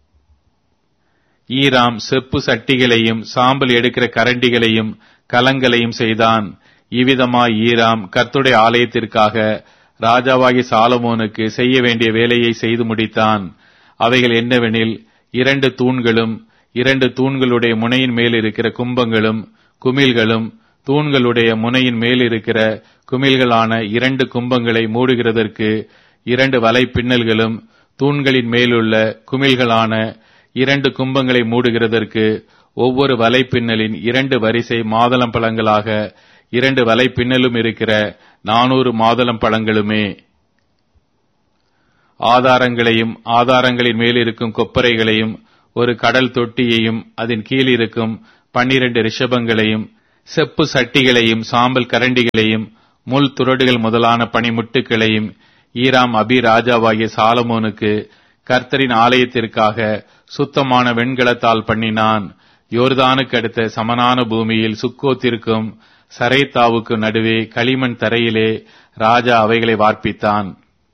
ஈராம் செப்பு சட்டிகளையும் சாம்பல் எடுக்கிற கரண்டிகளையும் கலங்களையும் செய்தான். இவ்விதமாய் ஈராம் கர்த்தருடைய ஆலயத்திற்காக ராஜாவாகி சாலமோனுக்கு செய்ய வேண்டிய வேலையை செய்து முடித்தான். அவைகள் என்னவெனில், இரண்டு தூண்களும் இரண்டு தூண்களுடைய முனையின் மேல் இருக்கிற கும்பங்களும் குமிழ்களும் தூண்களுடைய முனையின் மேல் இருக்கிற குமிழ்களான இரண்டு கும்பங்களை மூடுகிறதற்கு இரண்டு வலை பின்னல்களும் தூண்களின் மேலுள்ள குமிழ்களான இரண்டு கும்பங்களை மூடுகிறதற்கு ஒவ்வொரு வலை பின்னலின் இரண்டு வரிசை மாதளம் பழங்களாக இரண்டு வலை பின்னலும் இருக்கிற நானூறு மாதளம் பழங்களுமே. ஆதாரங்களையும் ஆதாரங்களின் மேல் இருக்கும் கொப்பரைகளையும் ஒரு கடல் தொட்டியையும் அதன் கீழ் இருக்கும் பன்னிரண்டு ரிஷபங்களையும் செப்பு சட்டிகளையும் சாம்பல் கரண்டிகளையும் முள் துறடுகள் முதலான பனிமுட்டுகளையும் ஈராம் அபி ராஜாவாகிய சாலமோனுக்கு கர்த்தரின் ஆலயத்திற்காக சுத்தமான வெண்கலத்தால் பண்ணினான். யோர்தானுக்கு அடுத்த சமனான பூமியில் சுக்கோத்திற்கும் சரைத்தாவுக்கு நடுவே களிமண் தரையிலே ராஜா அவைகளை வார்ப்பித்தான்.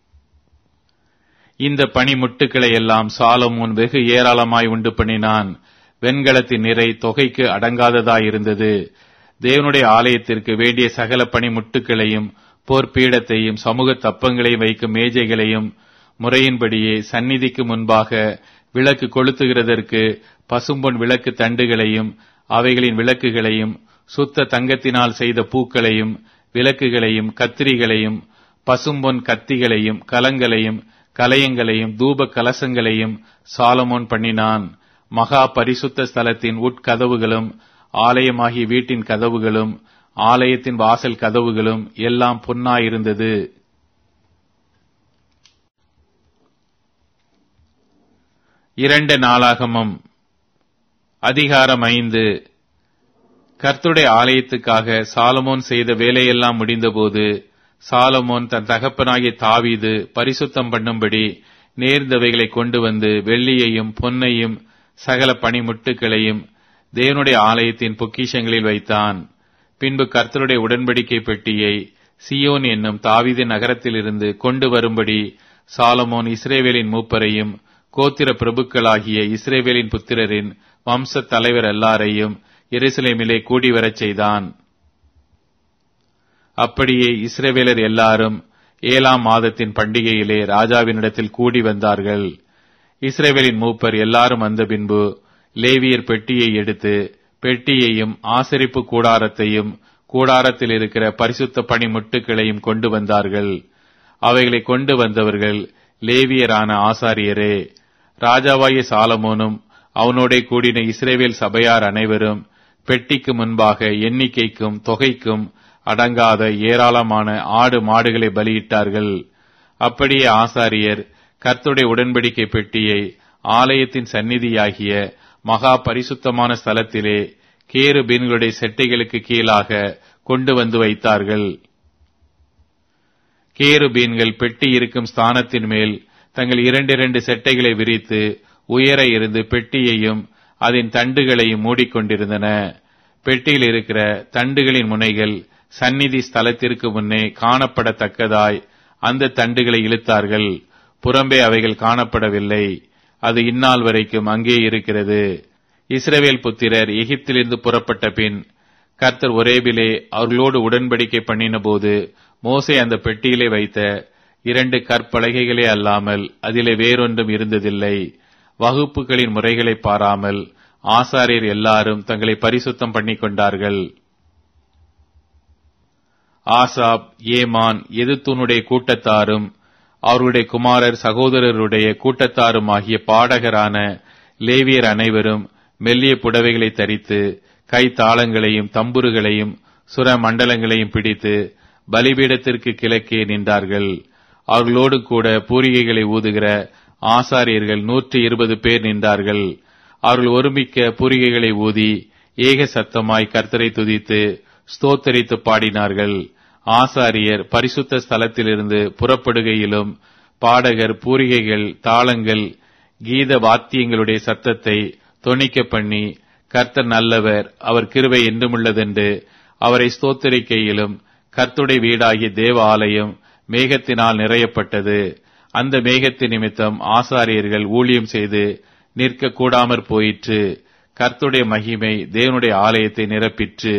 இந்த பனிமுட்டுக்களை எல்லாம் சாலமோன் வெகு ஏராளமாய் உண்டு பண்ணினான். வெண்கலத்தின் நிறை தொகைக்கு அடங்காததாயிருந்தது. தேவனுடைய ஆலயத்திற்கு வேண்டிய சகல பனிமுட்டுக்களையும் போர்ப்பீடத்தையும் சமூக தப்பங்களையும் வைக்கும் மேஜைகளையும் முறையின்படியே சந்நிதிக்கு முன்பாக விளக்கு கொளுத்துகிறதற்கு பசும்பொன் விளக்கு தண்டுகளையும் அவைகளின் விளக்குகளையும் சுத்த தங்கத்தினால் செய்த பூக்களையும் விளக்குகளையும் கத்திரிகளையும் பசும்பொன் கத்திகளையும் கலங்களையும் கலயங்களையும் தூப கலசங்களையும் சாலமோன் பண்ணினான். மகா பரிசுத்த ஸ்தலத்தின் உட்கதவுகளும் ஆலயமாகிய வீட்டின் கதவுகளும் ஆலயத்தின் வாசல் கதவுகளும் எல்லாம் பொன்னாயிருந்தது. இரண்டு நாளாகமம் அதிகாரம் ஐந்து. கர்த்தருடைய ஆலயத்துக்காக சாலமோன் செய்த வேலையெல்லாம் முடிந்தபோது சாலமோன் தன் தகப்பனாகிய தாவீது பரிசுத்தம் பண்ணும்படி நேர்ந்தவைகளை கொண்டு வந்து வெள்ளியையும் பொன்னையும் சகல பனிமுட்டுகளையும் தேவனுடைய ஆலயத்தின் பொக்கிஷங்களில் வைத்தான். பின்பு கர்த்தருடைய உடன்படிக்கை பெட்டியை சியோன் என்னும் தாவீது நகரத்திலிருந்து கொண்டு வரும்படி சாலமோன் இஸ்ரவேலின் மூப்பரையும் கோத்திர பிரபுக்களாகிய இஸ்ரவேலின் புத்திரரின் வம்ச தலைவர் எல்லாரையும் எருசலேமிலே கூடி வரச் செய்தான். அப்படியே இஸ்ரவேலர் எல்லாரும் ஏழாம் மாதத்தின் பண்டிகையிலே ராஜாவினிடத்தில் கூடி வந்தார்கள். இஸ்ரவேலின் மூப்பர் எல்லாரும் வந்த பின்பு லேவியர் பெட்டியை எடுத்து பெட்டியையும் ஆசரிப்பு கூடாரத்தையும் கூடாரத்தில் இருக்கிற பரிசுத்த பனிமுட்டுகளையும் கொண்டு வந்தார்கள். அவைகளை கொண்டு வந்தவர்கள் லேவியரான ஆசாரியரே. ராஜாவாகிய சாலமோனும் அவனோட கூடின இஸ்ரவேல் சபையார் அனைவரும் பெட்டிக்கு முன்பாக எண்ணிக்கைக்கும் தொகைக்கும் அடங்காத ஏராளமான ஆடு மாடுகளை பலியிட்டார்கள். அப்படியே ஆசாரியர் கர்த்தருடைய உடன்படிக்கை பெட்டியை ஆலயத்தின் சந்நிதியாகிய மகா பரிசுத்தமான ஸ்தலத்திலே கேருபீன்களுடைய செட்டைகளுக்கு கீழாக கொண்டு வந்து வைத்தார்கள். கேருபீன்கள் பெட்டி இருக்கும் ஸ்தானத்தின் மேல் தங்கள் இரண்டிரண்டு செட்டைகளை விரித்து உயர இருந்து பெட்டியையும் அதன் தண்டுகளையும் மூடிக்கொண்டிருந்தன. பெட்டியில் இருக்கிற தண்டுகளின் முனைகள் சந்நிதி ஸ்தலத்திற்கு முன்னே காணப்படத்தக்கதாய் அந்த தண்டுகளை இழுத்தார்கள். புறம்பே அவைகள் காணப்படவில்லை. அது இந்நாள் வரைக்கும் அங்கே இருக்கிறது. இஸ்ரவேல் புத்திரர் எகிப்திலிருந்து புறப்பட்ட பின் கர்த்தர் ஒரேபிலே அவர்களோடு உடன்படிக்கை பண்ணின போது மோசே அந்த பெட்டியிலே வைத்த இரண்டு கற்பலகைகளே அல்லாமல் அதிலே வேறொன்றும் இருந்ததில்லை. வகுப்புகளின் முறைகளை பாராமல் ஆசாரியர் எல்லாரும் தங்களை பரிசுத்தம் பண்ணிக் கொண்டார்கள். ஆசாப், ஏமான், எதுத்தூனுடைய கூட்டத்தாரும் அவர்களுடைய குமாரர் சகோதரருடைய கூட்டத்தாருமாகிய பாடகரான லேவியர் அனைவரும் மெல்லிய புடவைகளை தரித்து கை தாளங்களையும் தம்புருகளையும் சுர மண்டலங்களையும் பிடித்து பலிபீடத்திற்கு கிழக்கே நின்றார்கள். அவர்களோடு கூட பூரிகைகளை ஊதுகிற ஆசாரியர்கள் நூற்றி இருபது பேர் நின்றார்கள். அவர்கள் ஒருமிக்க பூரிகைகளை ஊதி ஏக சத்தமாய் கர்த்தரை துதித்து ஸ்தோத்தரித்து பாடினார்கள். ஆசாரியர் பரிசுத்த ஸ்தலத்திலிருந்து புறப்படுகையிலும் பாடகர் பூரிகைகள் தாளங்கள் கீத வாத்தியங்களுடைய சத்தத்தை தொனிக்க பண்ணி கர்த்தர் நல்லவர், அவர் கிருபை என்றுமுள்ளதென்று அவரை ஸ்தோத்தரிக்கையிலும் கர்த்தருடைய வீடாகிய தேவ ஆலயம் மேகத்தினால் நிறையப்பட்டது. அந்த மேகத்தின் நிமித்தம் ஆசாரியர்கள் ஊழியம் செய்து நிற்க கூடாமற் போயிற்று. கர்த்தருடைய மகிமை தேவனுடைய ஆலயத்தை நிரப்பிற்று.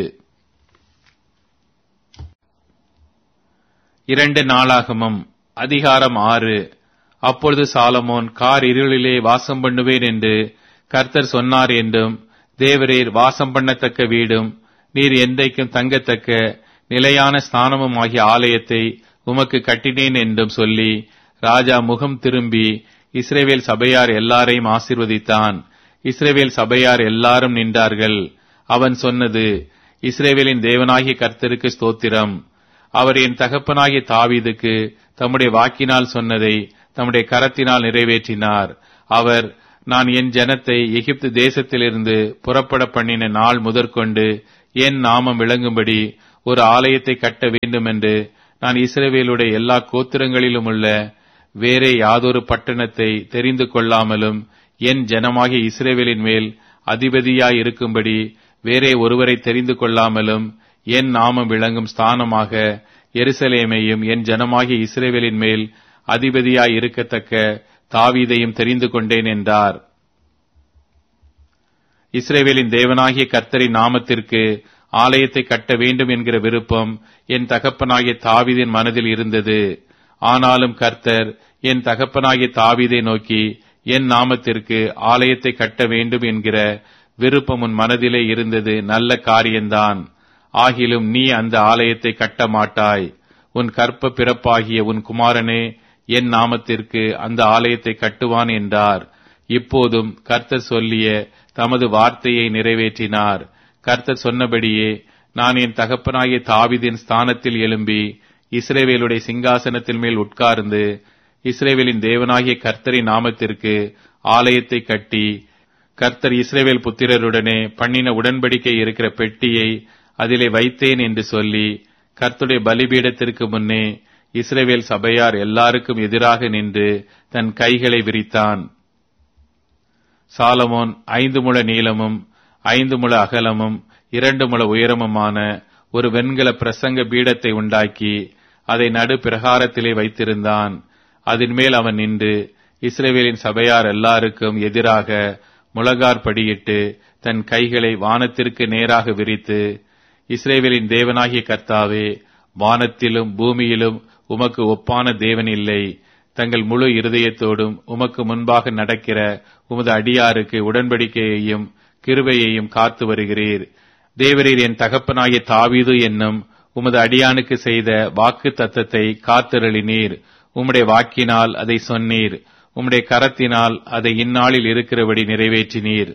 இரண்டு நாளாகமம் அதிகாரம் ஆறு. அப்பொழுது சாலமோன், கார் இருளிலே வாசம் பண்ணுவேன் என்று கர்த்தர் சொன்னார் என்றும், தேவரீர் வாசம் பண்ணத்தக்க வீடும் நீர் என்றைக்கும் தங்கத்தக்க நிலையான ஸ்தானமும் ஆகிய ஆலயத்தை உமக்கு கட்டினேன் என்றும் சொல்லி ராஜா முகம் திரும்பி இஸ்ரவேல் சபையார் எல்லாரையும் ஆசீர்வதித்தான். இஸ்ரவேல் சபையார் எல்லாரும் நின்றார்கள். அவன் சொன்னது, இஸ்ரவேலின் தேவனாகிய கர்த்தருக்கு ஸ்தோத்திரம். அவர் என் தகப்பனாகிய தாவீதுக்கு தம்முடைய வாக்கினால் சொன்னதை தம்முடைய கரத்தினால் நிறைவேற்றினார். அவர் நான் என் ஜனத்தை எகிப்து தேசத்திலிருந்து புறப்பட பண்ணின நாள் முதற்கொண்டு என் நாமம் விளங்கும்படி ஒரு ஆலயத்தை கட்ட வேண்டும் என்று நான் இஸ்ரவேலுடைய எல்லா கோத்திரங்களிலும் உள்ள வேறே யாதொரு பட்டணத்தை தெரிந்து கொள்ளாமலும் என் ஜனமாகிய இஸ்ரவேலின் மேல் அதிபதியாய் இருக்கும்படி வேறே ஒருவரை தெரிந்து கொள்ளாமலும் என் நாமம் விளங்கும் ஸ்தானமாக எருசலேமையும் என் ஜனமாகிய இஸ்ரவேலின் மேல் அதிபதியாய் இருக்கத்தக்க தாவீதையும் தெரிந்து கொண்டேன் என்றார். இஸ்ரவேலின் தேவனாகிய கர்த்தரின் நாமத்திற்கு ஆலயத்தை கட்ட வேண்டும் என்கிற விருப்பம் என் தகப்பனாகிய தாவீதின் மனதில் இருந்தது. ஆனாலும் கர்த்தர் என் தகப்பனாகிய தாவீதை நோக்கி, என் நாமத்திற்கு ஆலயத்தை கட்ட வேண்டும் என்கிற விருப்பம் உன் மனதிலே இருந்தது நல்ல காரியம்தான். ஆகிலும் நீ அந்த ஆலயத்தை கட்ட மாட்டாய். உன் கற்ப பிறப்பாகிய உன் குமாரனே என் நாமத்திற்கு அந்த ஆலயத்தை கட்டுவான் என்றார். இப்போதும் கர்த்தர் சொல்லிய தமது வார்த்தையை நிறைவேற்றினார். கர்த்தர் சொன்னபடியே நான் என் தகப்பனாகிய தாவீதின் ஸ்தானத்தில் எழும்பி இஸ்ரவேலுடைய சிங்காசனத்தின் மேல் உட்கார்ந்து இஸ்ரவேலின் தேவனாகிய கர்த்தரின் நாமத்திற்கு ஆலயத்தை கட்டி, கர்த்தர் இஸ்ரவேல் புத்திரருடனே பண்ணின உடன்படிக்கை இருக்கிற பெட்டியை அதிலே வைத்தேன் என்று சொல்லி, கர்த்தருடைய பலிபீடத்திற்கு முன்னே இஸ்ரவேல் சபையார் எல்லாருக்கும் எதிராக நின்று தன் கைகளை விரித்தான். சாலமோன் ஐந்து முழ நீளமும் ஐந்து முழ அகலமும் இரண்டு முழ உயரமுமான ஒரு வெண்கல பிரசங்க பீடத்தை உண்டாக்கி அதை நடு பிரகாரத்திலே வைத்திருந்தான். அதன் மேல் அவன் நின்று இஸ்ரவேலின் சபையார் எல்லாருக்கும் எதிராக முழங்கார் படியிட்டு தன் கைகளை வானத்திற்கு நேராக விரித்து, இஸ்ரவேலின் தேவனாகிய கர்த்தாவே, வானத்திலும் பூமியிலும் உமக்கு ஒப்பான தேவன் இல்லை. தங்கள் முழு இருதயத்தோடும் உமக்கு முன்பாக நடக்கிற உமது அடியாருக்கு உடன்படிக்கையையும் கிருபையையும் காத்து வருகிறீர். தேவரீர் என் தகப்பனாகிய தாவீது என்னும் உமது அடியானுக்கு செய்த வாக்கு தத்தத்தை காத்தருளினீர். உம்முடைய வாக்கினால் அதை சொன்னீர். உம்முடைய கரத்தினால் அதை இந்நாளில் இருக்கிறபடி நிறைவேற்றினீர்.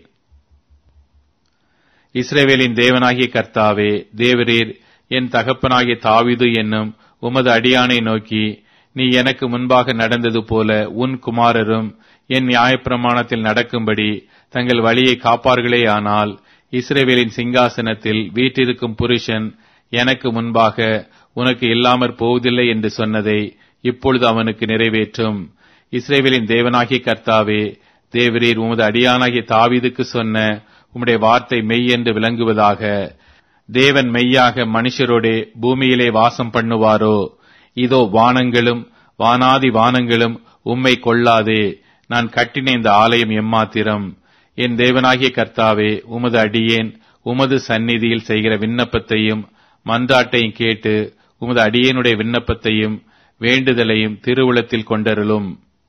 இஸ்ரவேலின் தேவனாகிய கர்த்தாவே, தேவரீர் என் தகப்பனாகிய தாவீது என்னும் உமது அடியானை நோக்கி, நீ எனக்கு முன்பாக நடந்தது போல உன் குமாரரும் என் நியாயப்பிரமாணத்தில் நடக்கும்படி தங்கள் வழியை காப்பார்களே. ஆனால் இஸ்ரவேலின் சிங்காசனத்தில் வீற்றிருக்கும் புருஷன் எனக்கு முன்பாக உனக்கு இல்லாமற் போவதில்லை என்று சொன்னதை இப்பொழுது அவனுக்கு நிறைவேற்றும். இஸ்ரவேலின் தேவனாகிய கர்த்தாவே, தேவரீர் உமது அடியானாகிய தாவீதுக்கு சொன்ன உம்முடைய வார்த்தை மெய் என்று விளங்குவதாக. தேவன் மெய்யாக மனுஷரோடே பூமியிலே வாசம் பண்ணுவாரோ? இதோ வானங்களும் வானாதி வானங்களும் உம்மை கொள்ளாதே. நான் கட்டின இந்த ஆலயம் எம்மாத்திரம்? என் தேவனாகிய கர்த்தாவே, உமது அடியேன் உமது சந்நிதியில் செய்கிற விண்ணப்பத்தையும் மன்றாட்டையும் கேட்டு உமது அடியேனுடைய விண்ணப்பத்தையும் வேண்டுதலையும் திருவுளத்தில் கொண்டருளும்.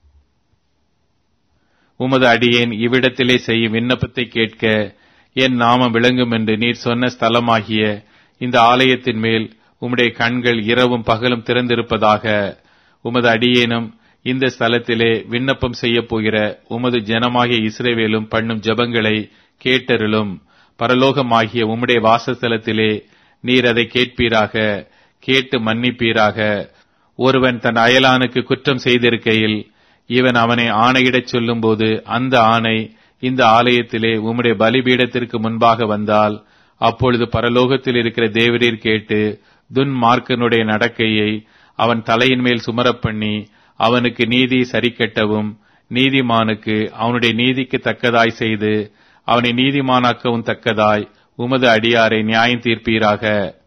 உமது அடியேன் இவ்விடத்திலே செய்யும் விண்ணப்பத்தை கேட்க என் நாமம் விளங்கும் என்று நீர் சொன்ன ஸ்தலமாகிய இந்த ஆலயத்தின் மேல் உம்முடைய கண்கள் இரவும் பகலும் திறந்திருப்பதாக. உமது அடியேனும் இந்த ஸ்தலத்திலே விண்ணப்பம் செய்ய போகிற உமது ஜனமாகிய இஸ்ரவேலும் பண்ணும் ஜெபங்களை கேட்டருளும். பரலோகமாகிய உம்முடைய வாசஸ்தலத்திலே நீர் அதை கேட்பீராக. கேட்டு மன்னிப்பீராக. ஒருவன் தன் அயலானுக்கு குற்றம் செய்திருக்கையில் இவன் அவனை ஆணையிடச் சொல்லும் போது அந்த ஆணை இந்த ஆலயத்திலே உம்முடைய பலிபீடத்திற்கு முன்பாக வந்தால், அப்பொழுது பரலோகத்தில் இருக்கிற தேவரீர் கேட்டு துன்மார்க்கனுடைய நடக்கையை அவன் தலையின் மேல் சுமரப் பண்ணி அவனுக்கு நீதி சரிக்கட்டவும் நீதிமானுக்கு அவனுடைய நீதிக்கு தக்கதாய் செய்து அவனை நீதிமானாக்கவும் தக்கதாய் உமது அடியாரை நியாயம் தீர்ப்பீராக.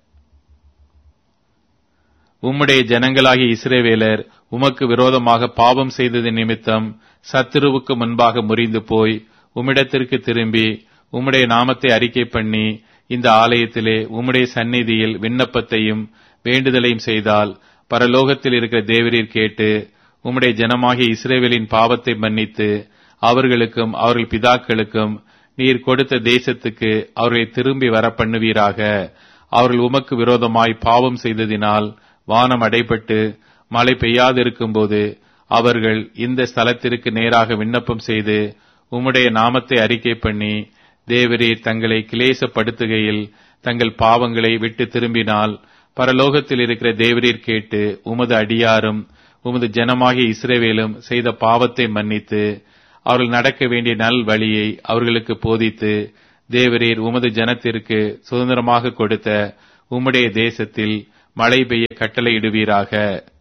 உம்முடைய ஜனங்களாகிய இஸ்ரவேலர் உமக்கு விரோதமாக பாவம் செய்தது நிமித்தம் சத்துருவுக்கு முன்பாக முறிந்து போய் உம்மிடத்திற்கு திரும்பி உம்முடைய நாமத்தை அறிக்கை பண்ணி இந்த ஆலயத்திலே உம்முடைய சந்நிதியில் விண்ணப்பத்தையும் வேண்டுதலையும் செய்தால், பரலோகத்தில் இருக்கிற தேவரீர் கேட்டு உம்முடைய ஜனமாகிய இஸ்ரவேலின் பாவத்தை மன்னித்து அவர்களுக்கும் அவர்கள் பிதாக்களுக்கும் நீர் கொடுத்த தேசத்துக்கு அவர்களை திரும்பி வர பண்ணுவீராக. அவர்கள் உமக்கு விரோதமாய் பாவம் செய்ததினால் வானம் அடைபட்டு மழை பெய்யாதிருக்கும் போது அவர்கள் இந்த ஸ்தலத்திற்கு நேராக விண்ணப்பம் செய்து உம்முடைய நாமத்தை அறிக்கை பண்ணி தேவரீர் தங்களை கிளேசப்படுத்துகையில் தங்கள் பாவங்களை விட்டு திரும்பினால், பரலோகத்தில் இருக்கிற தேவரீர் கேட்டு உமது அடியாரும் உமது ஜனமாகிய இஸ்ரவேலும் செய்த பாவத்தை மன்னித்து அவர்கள் நடக்க வேண்டிய நல் வழியை அவர்களுக்கு போதித்து, தேவரீர் உமது ஜனத்திற்கு சுதந்திரமாக கொடுத்த உம்முடைய தேசத்தில் மழை பெய்ய கட்டளையிடுவீராக.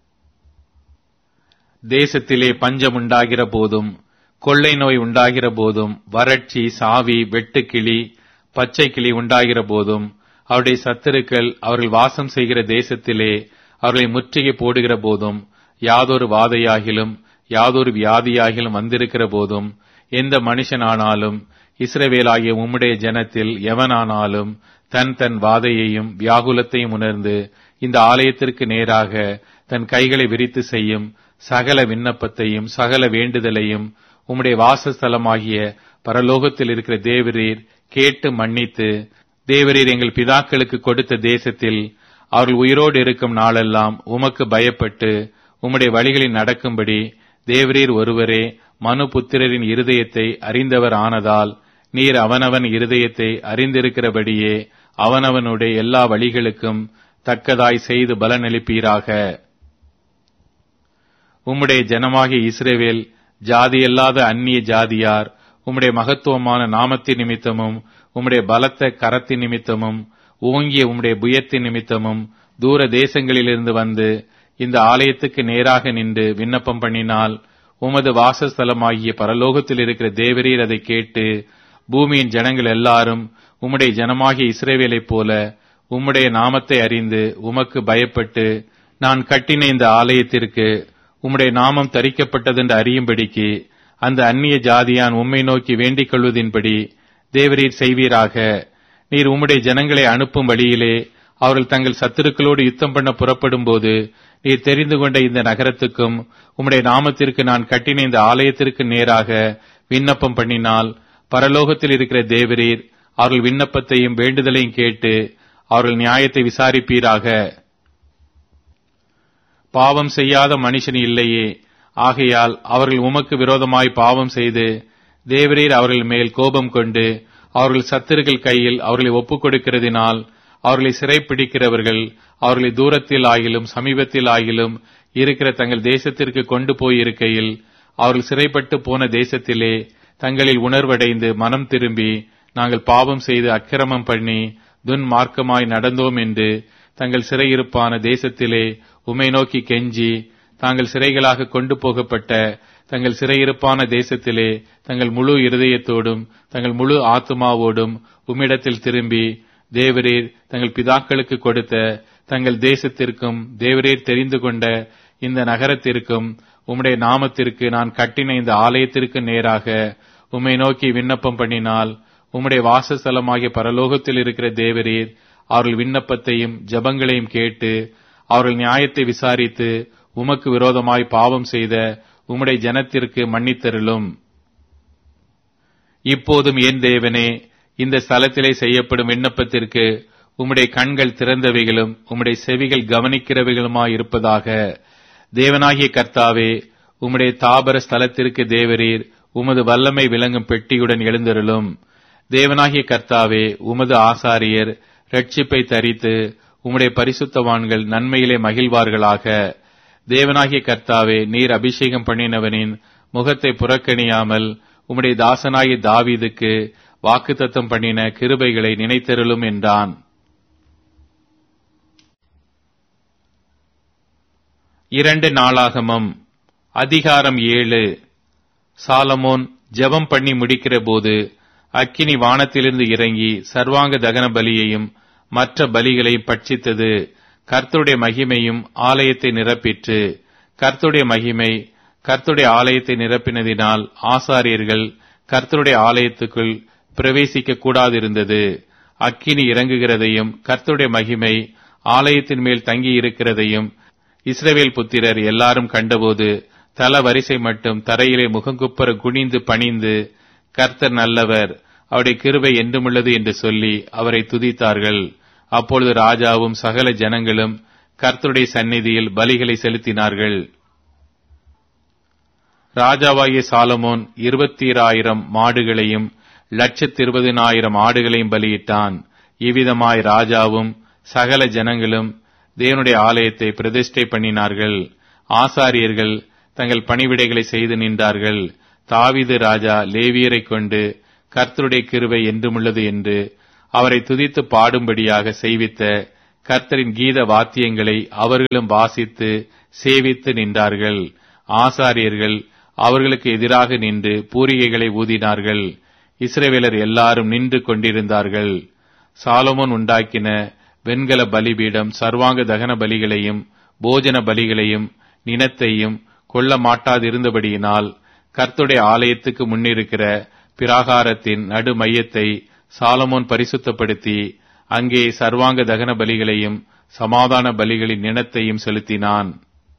தேசத்திலே பஞ்சம் உண்டாகிற போதும், கொள்ளை நோய் உண்டாகிற போதும், வறட்சி, சாவி, வெட்டுக்கிளி, பச்சை கிளி உண்டாகிற போதும், அவருடைய சத்துருக்கள் அவர்கள் வாசம் செய்கிற தேசத்திலே அவர்களை முற்றுகை போடுகிற போதும், யாதொரு வாதையாகிலும் யாதொரு வியாதியாகிலும் வந்திருக்கிற போதும், எந்த மனுஷனானாலும் இஸ்ரவேலாகிய உம்முடைய ஜனத்தில் எவனானாலும் தன் தன் வாதையையும் வியாகுலத்தையும் உணர்ந்து இந்த ஆலயத்திற்கு நேராக தன் கைகளை விரித்து செய்யும் சகல விண்ணப்பத்தையும் சகல வேண்டுதலையும் உம்முடைய வாசஸ்தலமாகிய பரலோகத்தில் இருக்கிற தேவரீர் கேட்டு மன்னித்து, தேவரீர் எங்கள் பிதாக்களுக்கு கொடுத்த தேசத்தில் அவர்கள் உயிரோடு இருக்கும் நாளெல்லாம் உமக்கு பயப்பட்டு உம்முடைய வழிகளில் நடக்கும்படி தேவரீர் ஒருவரே மனு புத்திரரின் இருதயத்தை அறிந்தவர் ஆனதால், நீர் அவனவன் இருதயத்தை அறிந்திருக்கிறபடியே அவனவனுடைய எல்லா வழிகளுக்கும் தக்கதாய் செய்து பலனளிப்பீராக. உம்முடைய ஜனமாகிய இஸ்ரவேல் ஜாதியல்லாத அந்நிய ஜாதியார் உம்முடைய மகத்துவமான நாமத்தின் நிமித்தமும் உம்முடைய பலத்த கரத்தின் நிமித்தமும் ஓங்கிய உம்முடைய புயத்தின் நிமித்தமும் தூர தேசங்களிலிருந்து வந்து இந்த ஆலயத்துக்கு நேராக நின்று விண்ணப்பம் பண்ணினால், உமது வாசஸ்தலமாகிய பரலோகத்தில் இருக்கிற தேவரீர் அதை கேட்டு, பூமியின் ஜனங்கள் எல்லாரும் உம்முடைய ஜனமாகிய இஸ்ரவேலைப் போல உம்முடைய நாமத்தை அறிந்து உமக்கு பயப்பட்டு, நான் கட்டின இந்த ஆலயத்திற்கு உம்முடைய நாமம் தரிக்கப்பட்டதென்று அறியும்படிக்கு அந்த அந்நிய ஜாதியான் உம்மை நோக்கி வேண்டிக் கொள்வதின்படி தேவரீர் செய்வீராக. நீர் உம்முடைய ஜனங்களை அனுப்பும் வழியிலே அவர்கள் தங்கள் சத்துருக்களோடு யுத்தம் பண்ண புறப்படும் போது, நீர் தெரிந்து கொண்ட இந்த நகரத்துக்கும் உம்முடைய நாமத்திற்கு நான் கட்டின இந்த ஆலயத்திற்கு நேராக விண்ணப்பம் பண்ணினால், பரலோகத்தில் இருக்கிற தேவரீர் அவர்கள் விண்ணப்பத்தையும் வேண்டுதலையும் கேட்டு அவர்கள் நியாயத்தை விசாரிப்பீராக. பாவம் செய்யாத மனுஷன் இல்லையே, ஆகையால் அவர்கள் உமக்கு விரோதமாய் பாவம் செய்து தேவரீர் அவர்கள் மேல் கோபம் கொண்டு அவர்கள் சத்துருக்கள் கையில் அவர்களை ஒப்புக் கொடுக்கிறதினால், அவர்களை சிறைப்பிடிக்கிறவர்கள் அவர்களை தூரத்தில் ஆகிலும் சமீபத்தில் ஆகிலும் இருக்கிற தங்கள் தேசத்திற்கு கொண்டு போயிருக்கையில், அவர்கள் சிறைப்பட்டு போன தேசத்திலே தங்களில் உணர்வடைந்து மனம் திரும்பி, நாங்கள் பாவம் செய்து அக்கிரமம் பண்ணி துன்மார்க்கமாய் நடந்தோம் என்று தங்கள் சிறையிருப்பான தேசத்திலே உம்மை நோக்கி கெஞ்சி, தாங்கள் சிறைகளாக கொண்டு போகப்பட்ட தங்கள் சிறையிருப்பான தேசத்திலே தங்கள் முழு இருதயத்தோடும் தங்கள் முழு ஆத்துமாவோடும் உம்மிடத்தில் திரும்பி, தேவரீர் தங்கள் பிதாக்களுக்கு கொடுத்த தங்கள் தேசத்திற்கும் தேவரீர் தெரிந்து கொண்ட இந்த நகரத்திற்கும் உம்முடைய நாமத்திற்கு நான் கட்டின இந்த ஆலயத்திற்கு நேராக உம்மை நோக்கி விண்ணப்பம் பண்ணினால், உம்முடைய வாசஸ்தலமாகிய பரலோகத்தில் இருக்கிற தேவரீர் அவர்கள் விண்ணப்பத்தையும் ஜபங்களையும் கேட்டு அவர்கள் நியாயத்தை விசாரித்து உமக்கு விரோதமாய் பாவம் செய்த உம்முடைய ஜனத்திற்கு மன்னித்தருளும். இப்போதும் என் தேவனே, இந்த ஸ்தலத்திலே செய்யப்படும் விண்ணப்பத்திற்கு உம்முடைய கண்கள் திறந்தவைகளும் உம்முடைய செவிகள் கவனிக்கிறவைகளுமாய் இருப்பதாக. தேவனாகிய கர்த்தாவே, உம்முடைய தாபர ஸ்தலத்திற்கு தேவரீர் உமது வல்லமை விளங்கும் பெட்டியுடன் எழுந்தருளும். தேவனாகிய கர்த்தாவே, உமது ஆசாரியர் இரட்சிப்பை தரித்து உம்முடைய பரிசுத்தவான்கள் நன்மையிலே மகிழ்வார்களாக. தேவனாகிய கர்த்தாவே, நீர் அபிஷேகம் பண்ணினவனின் முகத்தை புறக்கணியாமல் உம்முடைய தாசனாகிய தாவீதுக்கு வாக்குத்தத்தம் பண்ணின கிருபைகளை நினைத்தருளும் என்றான். இரண்டு நாளாகமம் அதிகாரம் ஏழு. சாலமோன் ஜெபம் பண்ணி முடிக்கிற போது அக்கினி வானத்திலிருந்து இறங்கி சர்வாங்க தகன பலியையும் மற்ற பலிகளையும் பட்சித்தது. கர்த்தருடைய மகிமையும் ஆலயத்தை நிரப்பிற்று. கர்த்தருடைய மகிமை கர்த்தருடைய ஆலயத்தை நிரப்பினதினால் ஆசாரியர்கள் கர்த்தருடைய ஆலயத்துக்குள் பிரவேசிக்க கூடாதிருந்தது. அக்கினி இறங்குகிறதையும் கர்த்தருடைய மகிமை ஆலயத்தின் மேல் தங்கி இருக்கிறதையும் இஸ்ரவேல் புத்திரர் எல்லாரும் கண்டபோது தல வரிசை மட்டும் தரையிலே முகங்குப்புற குனிந்து பணிந்து, கர்த்தர் நல்லவர், அவருடைய கிருபை என்றுமுள்ளது என்று சொல்லி அவரை துதித்தார்கள். அப்பொழுது ராஜாவும் சகல ஜனங்களும் கர்த்தருடைய சந்நிதியில் பலிகளை செலுத்தினார்கள். ராஜாவாகிய சாலமோன் இருபத்தீராயிரம் மாடுகளையும் லட்சத்து இருபதினாயிரம் ஆடுகளையும் பலியிட்டான். இவ்விதமாய் ராஜாவும் சகல ஜனங்களும் தேவனுடைய ஆலயத்தை பிரதிஷ்டை பண்ணினார்கள். ஆசாரியர்கள் தங்கள் பணிவிடைகளை செய்து நின்றார்கள். தாவீது ராஜா லேவியரை கொண்டு கர்த்தருடைய கிருபை என்றுமுள்ளது என்று அவரை துதித்து பாடும்படியாக செய்வித்த கர்த்தரின் கீத வாத்தியங்களை அவர்களும் வாசித்து சேவித்து நின்றார்கள். ஆசாரியர்கள் அவர்களுக்கு எதிராக நின்று பூரிகைகளை ஊதினார்கள். இஸ்ரவேலர் எல்லாரும் நின்று கொண்டிருந்தார்கள். சாலமோன் உண்டாக்கின வெண்கல பலிபீடம் சர்வாங்க தகன பலிகளையும் போஜன பலிகளையும் நினத்தையும் கொள்ள மாட்டாதிருந்தபடியினால் கர்த்தருடைய ஆலயத்துக்கு முன்னிருக்கிற பிராகாரத்தின் நடு மையத்தை சாலமோன் பரிசுத்தப்படுத்தி அங்கே சர்வாங்க தகன பலிகளையும் சமாதான பலிகளின் நினத்தையும் செலுத்தினான்.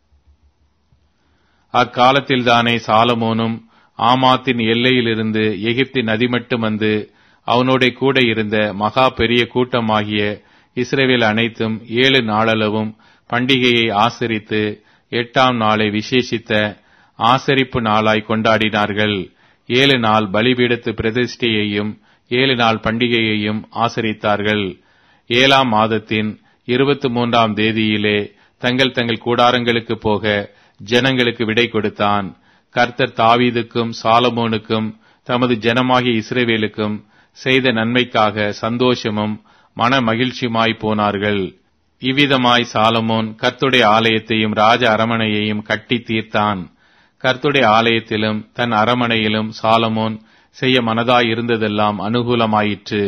அக்காலத்தில்தானே சாலமோனும் ஆமாத்தின் எல்லையிலிருந்து எகிப்தின் நதி மட்டும் வந்து அவனோட கூட இருந்த மகா பெரிய கூட்டமாகிய இஸ்ரவேல் அனைத்தும் ஏழு நாளளவும் பண்டிகையை ஆசரித்து எட்டாம் நாளை விசேஷித்த ஆசரிப்பு நாளாய் கொண்டாடினார்கள். ஏழு நாள் பலிபீடத்து பிரதிஷ்டையையும் ஏழு நாள் பண்டிகையையும் ஆசரித்தார்கள். ஏழாம் மாதத்தின் இருபத்தி மூன்றாம் தேதியிலே தங்கள் தங்கள் கூடாரங்களுக்கு போக ஜனங்களுக்கு விடை கொடுத்தான். கர்த்தர் தாவீதுக்கும் சாலமோனுக்கும் தமது ஜனமாகிய இஸ்ரவேலுக்கும் செய்த நன்மைக்காக சந்தோஷமும் மன மகிழ்ச்சியுமாய் போனார்கள். இவ்விதமாய் சாலமோன் கர்த்தருடைய ஆலயத்தையும் ராஜ அரமனையையும் கட்டி தீர்த்தான். கர்த்தருடைய ஆலயத்திலும் தன் அரமனையிலும் சாலமோன் செய்ய மனதாய் இருந்ததெல்லாம் அனுகூலமாயிற்று.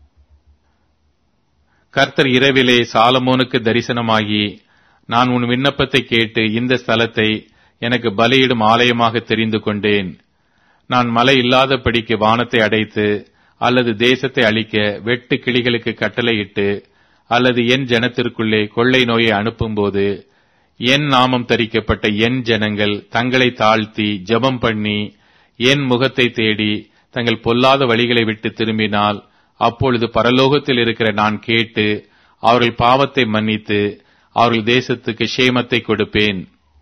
கர்த்தர் இரவிலே சாலமோனுக்கு தரிசனமாகி, நான் உன் விண்ணப்பத்தை கேட்டு இந்த ஸ்தலத்தை எனக்கு பலியிடும் ஆலயமாக தெரிந்து கொண்டேன். நான் மழை இல்லாதபடிக்கு வானத்தை அடைத்து அல்லது தேசத்தை அழிக்க வெட்டு கிளிகளுக்கு கட்டளையிட்டு அல்லது என் ஜனத்திற்குள்ளே கொள்ளை நோயை அனுப்பும்போது என் நாமம் தரிக்கப்பட்ட என் ஜனங்கள் தங்களை தாழ்த்தி ஜெபம் பண்ணி என் முகத்தை தேடி தங்கள் பொல்லாத வழிகளை விட்டு திரும்பினால் அப்பொழுது பரலோகத்தில் இருக்கிற நான் கேட்டு அவர்கள் பாவத்தை மன்னித்து அவர்கள் தேசத்துக்கு சேமத்தை கொடுப்பேன்.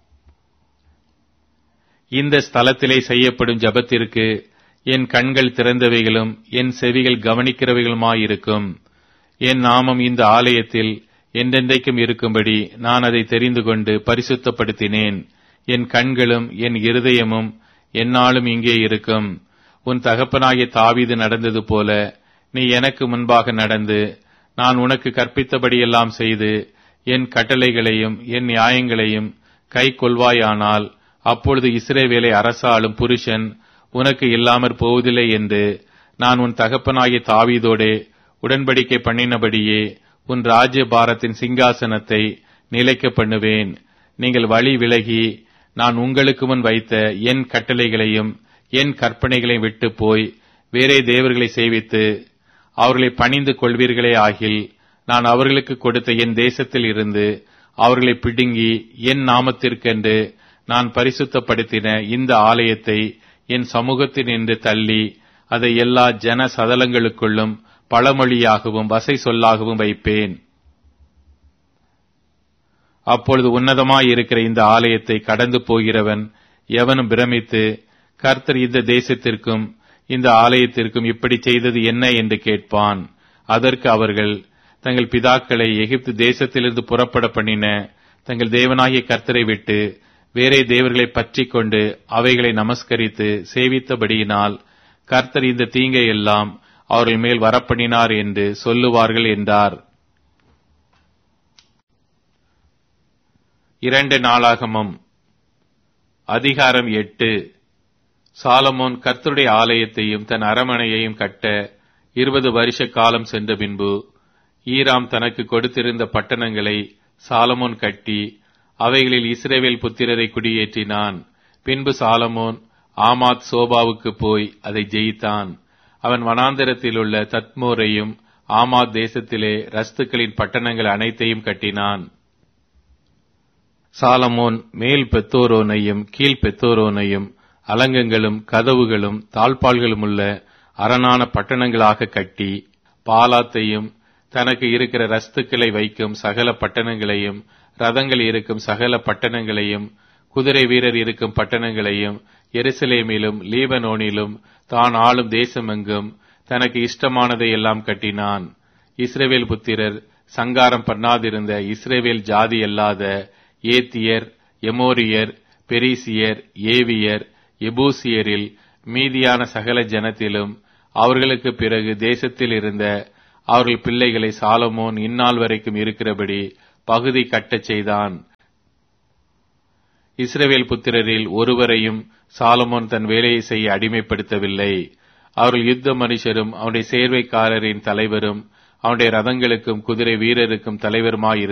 இந்த ஸ்தலத்திலே செய்யப்படும் ஜெபத்திற்கு என் கண்கள் திறந்தவைகளும் என் செவிகள் கவனிக்கிறவைகளுமாயிருக்கும். என் நாமம் இந்த ஆலயத்தில் என்றென்றைக்கும் இருக்கும்படி நான் அதை தெரிந்து கொண்டு பரிசுத்தப்படுத்தினேன். என் கண்களும் என் இருதயமும் எந்நாளும் இங்கே இருக்கும். உன் தகப்பனாகிய தாவீது நடந்தது போல நீ எனக்கு முன்பாக நடந்து நான் உனக்கு கற்பித்தபடியெல்லாம் செய்து என் கட்டளைகளையும் என் நியாயங்களையும் கை கொள்வாயானால் அப்பொழுது இஸ்ரவேலை அரசாளும் புருஷன் உனக்கு இல்லாமற் போவதில்லை என்று நான் உன் தகப்பனாகிய தாவீதோடே உடன்படிக்கை பண்ணினபடியே உன் ராஜ்ய பாரத்தின் சிங்காசனத்தை நிலைக்க பண்ணுவேன். நீங்கள் வழி விலகி நான் உங்களுக்கு முன் வைத்த என் கட்டளைகளையும் என் கற்பனைகளையும் விட்டு போய் வேறே தேவர்களை சேவித்து அவர்களை பணிந்து கொள்வீர்களே ஆகில் நான் அவர்களுக்கு கொடுத்த என் தேசத்தில் இருந்து அவர்களை பிடுங்கி என் நாமத்திற்கென்று நான் பரிசுத்தப்படுத்தின இந்த ஆலயத்தை என் சமூகத்தில் நின்று தள்ளி அதை எல்லா ஜன சதலங்களுக்குள்ளும் பழமொழியாகவும் வசை சொல்லாகவும் வைப்பேன். அப்பொழுது உன்னதமாயிருக்கிற இந்த ஆலயத்தை கடந்து போகிறவன் எவனும் பிரமித்து கர்த்தர் இந்த தேசத்திற்கும் இந்த ஆலயத்திற்கும் இப்படி செய்தது என்ன என்று கேட்பான். அதற்கு அவர்கள் தங்கள் பிதாக்களை எகிப்து தேசத்திலிருந்து புறப்பட பண்ணின தங்கள் தேவனாகிய கர்த்தரை விட்டு வேறே தேவர்களை பற்றி கொண்டு அவைகளை நமஸ்கரித்து சேவித்தபடியினால் கர்த்தர் இந்த தீங்கை எல்லாம் அவர்கள் மேல் வரப்பண்ணினார் என்று சொல்லுவார்கள் என்றார். இரண்டு நாளாகமம் அதிகாரம் எட்டு. சாலமோன் கர்த்தருடைய ஆலயத்தையும் தன் அரமனையையும் கட்ட இருபது வருஷ காலம் சென்ற பின்பு ஈராம் தனக்கு கொடுத்திருந்த பட்டணங்களை சாலமோன் கட்டி அவைகளில் இஸ்ரவேல் புத்திரரை குடியேற்றினான். பின்பு சாலமோன் ஆமாத் சோபாவுக்கு போய் அதை ஜெயித்தான். அவன் வனாந்தரத்தில் உள்ள தத்மோரையும் ஆமாத் தேசத்திலே ரஸ்துக்களின் பட்டணங்கள் அனைத்தையும் கட்டினான். சாலமோன் மேல் பெத்தோரோனையும் கீழ் பெத்தோரோனையும் அலங்கங்களும் கதவுகளும் தாழ்பால்களும் உள்ள அரணான பட்டணங்களாக கட்டி பாலாத்தையும் தனக்கு இருக்கிற ரஸ்துக்களை வைக்கும் சகல பட்டணங்களையும் ரதங்கள் இருக்கும் சகல பட்டணங்களையும் குதிரை வீரர் இருக்கும் பட்டணங்களையும் எருசலேமிலும் லீபனோனிலும் தான் ஆளும் தேசமெங்கும் தனக்கு இஷ்டமானதை எல்லாம் கட்டினான். இஸ்ரவேல் புத்திரர் சங்காரம் பண்ணாதிருந்த இஸ்ரவேல் ஜாதி அல்லாத ஏத்தியர், எமோரியர், பெரிசியர், ஏவியர், எபூசியரில் மீதியான சகல ஜனத்திலும் அவர்களுக்கு பிறகு தேசத்தில் இருந்த அவர்கள் பிள்ளைகளை சாலமோன் இந்நாள் வரைக்கும் இருக்கிறபடி பகுதி கட்டச் செய்தான். இஸ்ரவேல் புத்திரரில் ஒருவரையும் சாலமோன் தன் வேலையை செய்ய அடிமைப்படுத்தவில்லை. அவர்கள் யுத்த மனுஷரும் அவனுடைய சேர்வைக்காரரின் தலைவரும் அவனுடைய ரதங்களுக்கும் குதிரை வீரருக்கும் தலைவருமாய்